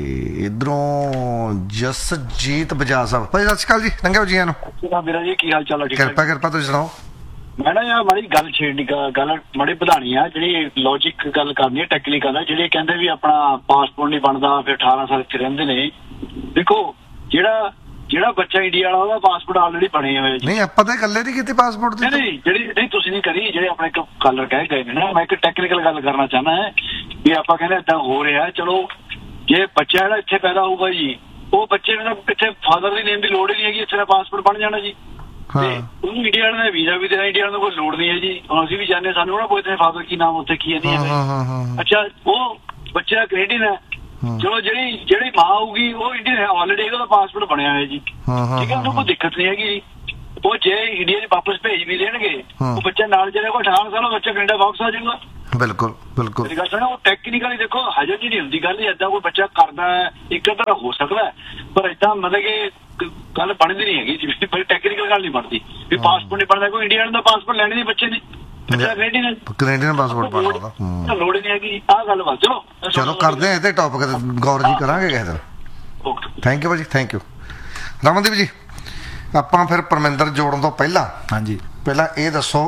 ਇਧਰੋਂ ਜਸਜੀਤ ਬਜਾਜ ਸਾਹਿਬ ਭਾਈ ਸਤਿ ਸ਼੍ਰੀ ਅਕਾਲ ਜੀ, ਲੰਘਿਆ ਜੀਆਂ ਨੂੰ। ਵੀਰਾ ਜੀ ਕੀ ਹਾਲ ਚਾਲ ਹੈ? ਕਿਰਪਾ ਤੁਸੀਂ ਸੁਣਾਓ। ਮੈਂ ਨਾ ਯਾਰ ਮਾੜੀ ਗੱਲ ਛੇੜਨੀ, ਗੱਲ ਮਾੜੀ ਵਧਾਣੀ ਆ, ਜਿਹੜੀ ਲੌਜਿਕ ਗੱਲ ਕਰਨੀ ਹੈ, ਟੈਕਨੀਕਲ ਆ। ਜਿਹੜੇ ਕਹਿੰਦੇ ਵੀ ਆਪਣਾ ਪਾਸਪੋਰਟ ਨਹੀਂ ਬਣਦਾ, ਫਿਰ 18 ਸਾਲ ਇੱਥੇ ਰਹਿੰਦੇ ਨੇ। ਦੇਖੋ ਜਿਹੜਾ ਬੱਚਾ ਇੰਡੀਆ ਵਾਲਾ ਉਹਦਾ ਪਾਸਪੋਰਟ ਆਲਰੇਡੀ ਬਣੇ ਹੋਏ ਜੀ। ਨਹੀਂ ਆਪਾਂ ਤਾਂ ਗੱਲੇ ਨਹੀਂ ਕੀਤੀ ਪਾਸਪੋਰਟ ਦੀ। ਨਹੀਂ ਜਿਹੜੀ ਤੁਸੀਂ ਨਹੀਂ ਕਰੀ, ਜਿਹੜੇ ਆਪਣੇ ਇੱਕ ਕਾਲਰ ਕਹਿ ਗਏ ਨੇ ਨਾ, ਮੈਂ ਇੱਕ ਟੈਕਨੀਕਲ ਗੱਲ ਕਰਨਾ ਚਾਹੁੰਦਾ ਹੈ ਵੀ ਆਪਾਂ ਕਹਿੰਦੇ ਏਦਾਂ ਹੋ ਰਿਹਾ। ਚਲੋ ਜੇ ਬੱਚਾ ਜਿਹੜਾ ਇੱਥੇ ਪੈਦਾ ਹੋਊਗਾ ਜੀ, ਉਹ ਬੱਚੇ ਨੂੰ ਇੱਥੇ ਫਾਦਰ ਦੀ ਨੇਮ ਦੀ ਲੋੜ ਹੀ ਨਹੀਂ ਹੈਗੀ, ਇੱਥੇ ਦਾ ਪਾਸਪੋਰਟ ਬਣ ਜਾਣਾ ਜੀ। ਤੇ ਉਹਨੂੰ ਇੰਡੀਆ ਵਾਲੇ ਨੇ ਵੀਜ਼ਾ ਵੀ ਦੇਣਾ, ਇੰਡੀਆ ਵਾਲੇ ਨੂੰ ਕੋਈ ਲੋੜ ਨਹੀਂ ਹੈ ਜੀ। ਹੁਣ ਅਸੀਂ ਵੀ ਜਾਣਦੇ, ਸਾਨੂੰ ਨਾ ਪੁੱਛਦੇ ਫਾਦਰ ਕੀ ਨਾਮ ਉੱਥੇ ਕੀ ਨਹੀਂ ਹੈ। ਅੱਛਾ, ਉਹ ਬੱਚਾ ਕੈਨੇਡੀਅਨ ਹੈ, ਚਲੋ ਜਿਹੜੀ ਮਾਂ ਹੋਊਗੀ ਉਹ ਇੰਡੀਅਨ ਹੈ ਆਲਰੇਡੀ, ਉਹਦਾ ਪਾਸਪੋਰਟ ਬਣਿਆ ਹੋਇਆ ਜੀ, ਠੀਕ ਹੈ, ਉਹਨੂੰ ਕੋਈ ਦਿੱਕਤ ਨਹੀਂ ਹੈਗੀ। ਉਹ ਜੇ ਇੰਡੀਆ 'ਚ ਵਾਪਸ ਭੇਜ ਵੀ ਦੇਣਗੇ, ਉਹ ਬੱਚਾ ਨਾਲ ਜਿਹੜਾ ਕੋਈ 18 ਸਾਲ, ਉਹ ਬੱਚਾ ਕੈਨੇਡਾ ਵਾਪਸ ਆ ਜਾਊਗਾ। ਬਿਲਕੁਲ ਮੇਰੀ ਗੱਲ ਸੁਣੋ, ਉਹ ਟੈਕਨੀਕਲੀ ਦੇਖੋ ਹਜੇ ਜੀ ਨਹੀਂ ਹੁੰਦੀ ਗੱਲ। ਏਦਾਂ ਕੋਈ ਬੱਚਾ ਕਰਦਾ ਹੈ, ਇੱਕ ਤਰ੍ਹਾਂ ਹੋ ਸਕਦਾ, ਪਰ ਏਦਾਂ ਮਤਲਬ ਕਿ ਗੱਲ ਬਣਦੀ ਨਹੀਂ ਹੈਗੀ। ਜਿਵੇਂ ਟੈਕਨੀਕਲ ਗੱਲ ਨਹੀਂ ਬਣਦੀ ਵੀ ਪਾਸਪੋਰਟ ਨਹੀਂ ਬਣਦਾ, ਕੋਈ ਇੰਡੀਆ ਦਾ ਪਾਸਪੋਰਟ ਲੈਣੇ ਨਹੀਂ ਬੱਚੇ ਨੇ, ਕੈਨੇਡੀਅਨ ਪਾਸਪੋਰਟ ਬਣਾਉਂਦਾ, ਲੋੜ ਨਹੀਂ ਹੈਗੀ। ਆਹ ਗੱਲ ਬਸ। ਚਲੋ ਕਰਦੇ ਆ ਇਹਦੇ ਟੌਪਿਕ ਤੇ ਗੌਰ ਜੀ ਕਰਾਂਗੇ ਕਿਸੇ ਦਿਨ। ਥੈਂਕ ਯੂ ਭਾਜੀ, ਥੈਂਕ ਯੂ। ਰਮਨਦੀਪ ਜੀ, ਆਪਾਂ ਫਿਰ ਪਰਮਿੰਦਰ ਜੋੜਨ ਤੋਂ ਪਹਿਲਾਂ ਇਹ ਦੱਸੋ,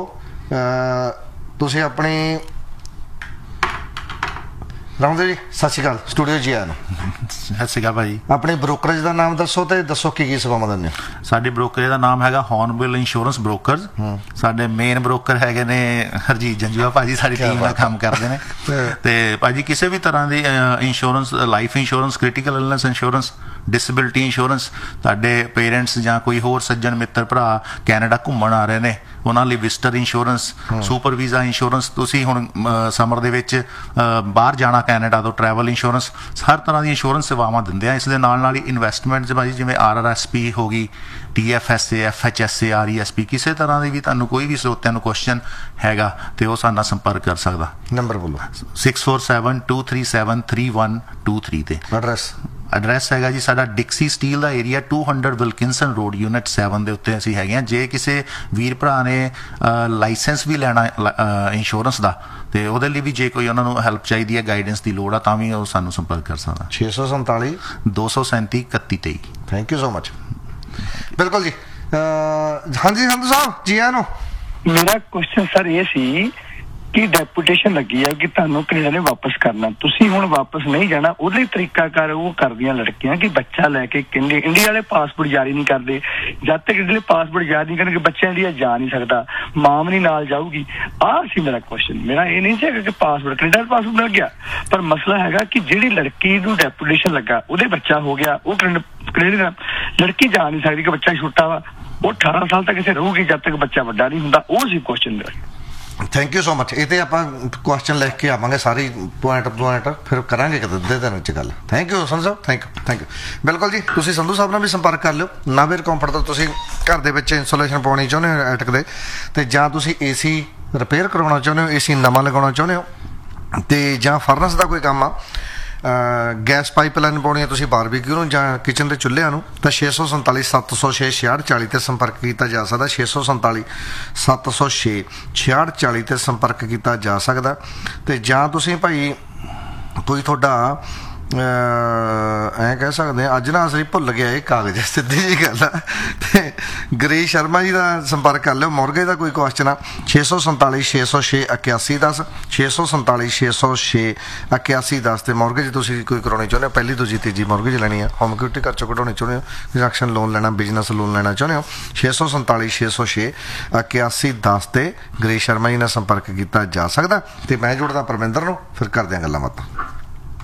ਤੁਸੀਂ ਆਪਣੀ ਰਮਨਦੀਪ ਜੀ ਸਤਿ ਸ਼੍ਰੀ ਅਕਾਲ, ਸਟੂਡੀਓ ਜੀ ਆਇਆ ਨੂੰ। ਸਤਿ ਸ਼੍ਰੀ ਅਕਾਲ ਭਾਜੀ। ਆਪਣੇ ਬ੍ਰੋਕਰੇਜ ਦਾ ਨਾਮ ਦੱਸੋ ਤੇ ਦੱਸੋ ਕੀ ਸੇਵਾਵਾਂ ਦਿੰਦੇ ਹੋ। ਸਾਡੇ ਬ੍ਰੋਕਰੇਜ ਦਾ ਨਾਮ ਹੈਗਾ ਹੌਰਨਬਿਲ ਇੰਸ਼ੋਰੈਂਸ ਬ੍ਰੋਕਰਸ। ਸਾਡੇ ਮੇਨ ਬ੍ਰੋਕਰ ਹੈਗੇ ਨੇ ਹਰਜੀਤ ਜੰਜੂਆ ਭਾਜੀ, ਸਾਡੀ ਟੀਮ ਨਾਲ ਕੰਮ ਕਰਦੇ ਨੇ। ਤੇ ਭਾਜੀ ਕਿਸੇ ਵੀ ਤਰ੍ਹਾਂ ਦੀ insurance, life insurance, critical illness insurance, disability insurance, ਤੁਹਾਡੇ ਪੇਰੈਂਟਸ ਜਾਂ ਕੋਈ ਹੋਰ ਸੱਜਣ ਮਿੱਤਰ ਭਰਾ ਕੈਨੇਡਾ ਘੁੰਮਣ ਆ ਰਹੇ ਨੇ, ਉਹਨਾਂ ਲਈ visitor insurance, super visa insurance, ਤੁਸੀਂ ਹੁਣ ਸਮਰ ਦੇ ਵਿੱਚ ਬਾਹਰ ਜਾਣਾ ਕੈਨੇਡਾ ਤੋਂ, ਟਰੈਵਲ ਇੰਸ਼ੋਰੈਂਸ, ਹਰ ਤਰ੍ਹਾਂ ਦੀ ਇੰਸ਼ੋਰੈਂਸ ਸੇਵਾਵਾਂ ਦਿੰਦੇ ਆ। ਇਸ ਦੇ ਨਾਲ ਹੀ ਇਨਵੈਸਟਮੈਂਟ 'ਚ ਭਾਜੀ ਜਿਵੇਂ RRSP ਹੋ ਗਈ, TFSA, FHSA, RESP, ਕਿਸੇ ਤਰ੍ਹਾਂ ਦੀ ਵੀ ਤੁਹਾਨੂੰ ਕੋਈ ਵੀ ਸਰੋਤਿਆਂ ਨੂੰ ਕੁਐਸਚਨ ਹੈਗਾ ਤੇ ਉਹ ਸਾਡੇ ਨਾਲ ਸੰਪਰਕ ਕਰ ਸਕਦਾ। ਨੰਬਰ ਬੋਲੋ। 6472373123 ਤੇ। ਐਡਰੈਸ ਹੈਗਾ ਜੀ ਸਾਡਾ ਡਿਕਸੀ ਸਟੀਲ ਦਾ ਏਰੀਆ 200 ਵਿਲਕਿੰਸਨ ਰੋਡ, ਯੂਨਿਟ 7 ਦੇ ਉੱਤੇ ਅਸੀਂ ਹੈਗੇ ਹਾਂ। ਜੇ ਕਿਸੇ ਵੀਰ ਭਰਾ ਨੇ ਲਾਇਸੈਂਸ ਵੀ ਲੈਣਾ ਇੰਸ਼ੋਰੈਂਸ ਦਾ, ਤੇ ਉਹਦੇ ਲਈ ਵੀ ਜੇ ਕੋਈ ਉਹਨਾਂ ਨੂੰ ਹੈਲਪ ਚਾਹੀਦੀ ਹੈ, ਗਾਈਡੈਂਸ ਦੀ ਲੋੜ ਆ, ਤਾਂ ਵੀ ਉਹ ਸਾਨੂੰ ਸੰਪਰਕ ਕਰ ਸਕਦਾ। 647 237 3123। Thank you so much. ਬਿਲਕੁਲ ਜੀ। ਹਾਂਜੀ ਸੰਧੂ ਸਾਹਿਬ ਜੀ ਆਇਆਂ ਨੂੰ। ਮੇਰਾ ਕੁਐਸਚਨ ਸਰ ਇਹ ਸੀ ਕਿ ਡੈਪੂਟੇਸ਼ਨ ਲੱਗੀ ਹੈ ਕਿ ਤੁਹਾਨੂੰ ਕੈਨੇਡਾ ਨੇ ਵਾਪਸ ਕਰਨਾ, ਤੁਸੀਂ ਹੁਣ ਵਾਪਸ ਨਹੀਂ ਜਾਣਾ। ਉਹਦੇ ਤਰੀਕਾਕਾਰ ਉਹ ਕਰਦੀਆਂ ਲੜਕੀਆਂ ਕਿ ਬੱਚਾ ਲੈ ਕੇ ਕਹਿੰਦੇ ਇੰਡੀਆ ਵਾਲੇ ਪਾਸਪੋਰਟ ਜਾਰੀ ਨਹੀਂ ਕਰਦੇ, ਜਦ ਤੱਕ ਜਿਹੜੇ ਪਾਸਪੋਰਟ ਜਾਰੀ ਨਹੀਂ ਕਰਨਗੇ ਬੱਚਾ ਇੰਡੀਆ ਜਾ ਨਹੀਂ ਸਕਦਾ, ਮਾਂ ਵੀ ਨਹੀਂ ਨਾਲ ਜਾਊਗੀ। ਆਹ ਸੀ ਮੇਰਾ ਕੁਐਸਚਨ। ਮੇਰਾ ਇਹ ਨਹੀਂ ਸੀ ਕਿ ਪਾਸਪੋਰਟ ਕੈਨੇਡਾ ਦਾ ਪਾਸਪੋਰਟ ਮਿਲ ਗਿਆ, ਪਰ ਮਸਲਾ ਹੈਗਾ ਕਿ ਜਿਹੜੀ ਲੜਕੀ ਨੂੰ ਡੈਪੂਟੇਸ਼ਨ ਲੱਗਾ ਉਹਦੇ ਬੱਚਾ ਹੋ ਗਿਆ, ਉਹ ਕੈਨੇਡਾ ਲੜਕੀ ਜਾ ਨਹੀਂ ਸਕਦੀ ਕਿ ਬੱਚਾ ਛੋਟਾ ਵਾ, ਉਹ 18 ਸਾਲ ਤੱਕ ਇੱਥੇ ਰਹੂਗੀ ਜਦ ਤੱਕ ਬੱਚਾ ਵੱਡਾ ਨਹੀਂ ਹੁੰਦਾ। ਉਹ ਸੀ ਕੁਐਸਚਨ ਮੇਰਾ। Thank you so much. ਇਹ ਤੇ ਆਪਾਂ ਕੁਐਸਚਨ ਲਿਖ ਕੇ ਆਵਾਂਗੇ ਸਾਰੀ ਪੁਆਇੰਟ ਫਿਰ ਕਰਾਂਗੇ ਕਿਤੇ ਅੱਧੇ ਦਿਨ ਵਿੱਚ ਗੱਲ। Thank you Sandhu Sahib, thank you. ਬਿਲਕੁਲ ਜੀ, ਤੁਸੀਂ ਸੰਧੂ ਸਾਹਿਬ ਨਾਲ ਵੀ ਸੰਪਰਕ ਕਰ ਲਿਓ। ਨਾਵੇਰ ਕੰਫਰਟ ਤੋਂ ਤੁਸੀਂ ਘਰ ਦੇ ਵਿੱਚ ਇੰਸੂਲੇਸ਼ਨ ਪਾਉਣੀ ਚਾਹੁੰਦੇ ਹੋ ਐਟਕ ਦੇ, ਤੇ ਜਾਂ ਤੁਸੀਂ ਏਸੀ ਰਿਪੇਅਰ ਕਰਵਾਉਣਾ ਚਾਹੁੰਦੇ ਹੋ, ਏਸੀ ਨਵਾਂ ਲਗਾਉਣਾ ਚਾਹੁੰਦੇ ਹੋ, ਤੇ ਜਾਂ ਫਰਨਸ ਦਾ ਕੋਈ ਕੰਮ ਆ, ਗੈਸ ਪਾਈਪਲਾਈਨ ਪਾਉਣੀ ਹੈ ਤੁਸੀਂ ਬਾਰਬੀਕਿਊ ਨੂੰ ਜਾਂ ਕਿਚਨ ਦੇ ਚੁੱਲ੍ਹਿਆਂ ਨੂੰ, ਤਾਂ 647 706 6640 ਤੇ ਸੰਪਰਕ ਕੀਤਾ ਜਾ ਸਕਦਾ। 647 706 6640 ਤੇ ਸੰਪਰਕ ਕੀਤਾ ਜਾ ਸਕਦਾ। ਤੇ ਜਾਂ ਤੁਸੀਂ ਭਾਈ ਕੋਈ ਤੁਹਾਡਾ ਐਂ ਕਹਿ ਸਕਦੇ ਹਾਂ, ਅੱਜ ਨਾ ਅਸੀਂ ਭੁੱਲ ਗਿਆ ਇਹ ਕਾਗਜ਼, ਸਿੱਧੀ ਜੀ ਗੱਲ ਆ। ਤੇ ਗਰੀਸ਼ ਸ਼ਰਮਾ ਜੀ ਦਾ ਸੰਪਰਕ ਕਰ ਲਿਓ। ਮੋਰਗੇਜ ਦਾ ਕੋਈ ਕੁਐਸਚਨ ਆ 647 606 8110 647 606 8110 ਤੇ ਮੋਰਗੇਜ ਤੁਸੀਂ ਕੋਈ ਕਰਾਉਣੀ ਚਾਹੁੰਦੇ ਹੋ, ਪਹਿਲੀ ਦੂਜੀ ਤੀਜੀ ਮੋਰਗੇਜ ਲੈਣੀ ਆ, ਹੋਮ ਇਕੁਇਟੀ ਘਰ ਚੋਂ ਕਢਾਉਣੀ ਚਾਹੁੰਦੇ ਹੋ, ਕੰਸਟਰਕਸ਼ਨ ਲੋਨ ਲੈਣਾ, ਬਿਜ਼ਨਸ ਲੋਨ ਲੈਣਾ ਚਾਹੁੰਦੇ ਹੋ, 647 606 8110 ਤੇ ਗਰੀਸ਼ ਸ਼ਰਮਾ ਜੀ ਨਾਲ ਸੰਪਰਕ ਕੀਤਾ ਜਾ ਸਕਦਾ। ਤੇ ਮੈਂ ਜੁੜਦਾ ਪਰਮਿੰਦਰ ਨੂੰ, ਫਿਰ ਕਰਦੇ ਹਾਂ ਗੱਲਾਂ ਬਾਤਾਂ।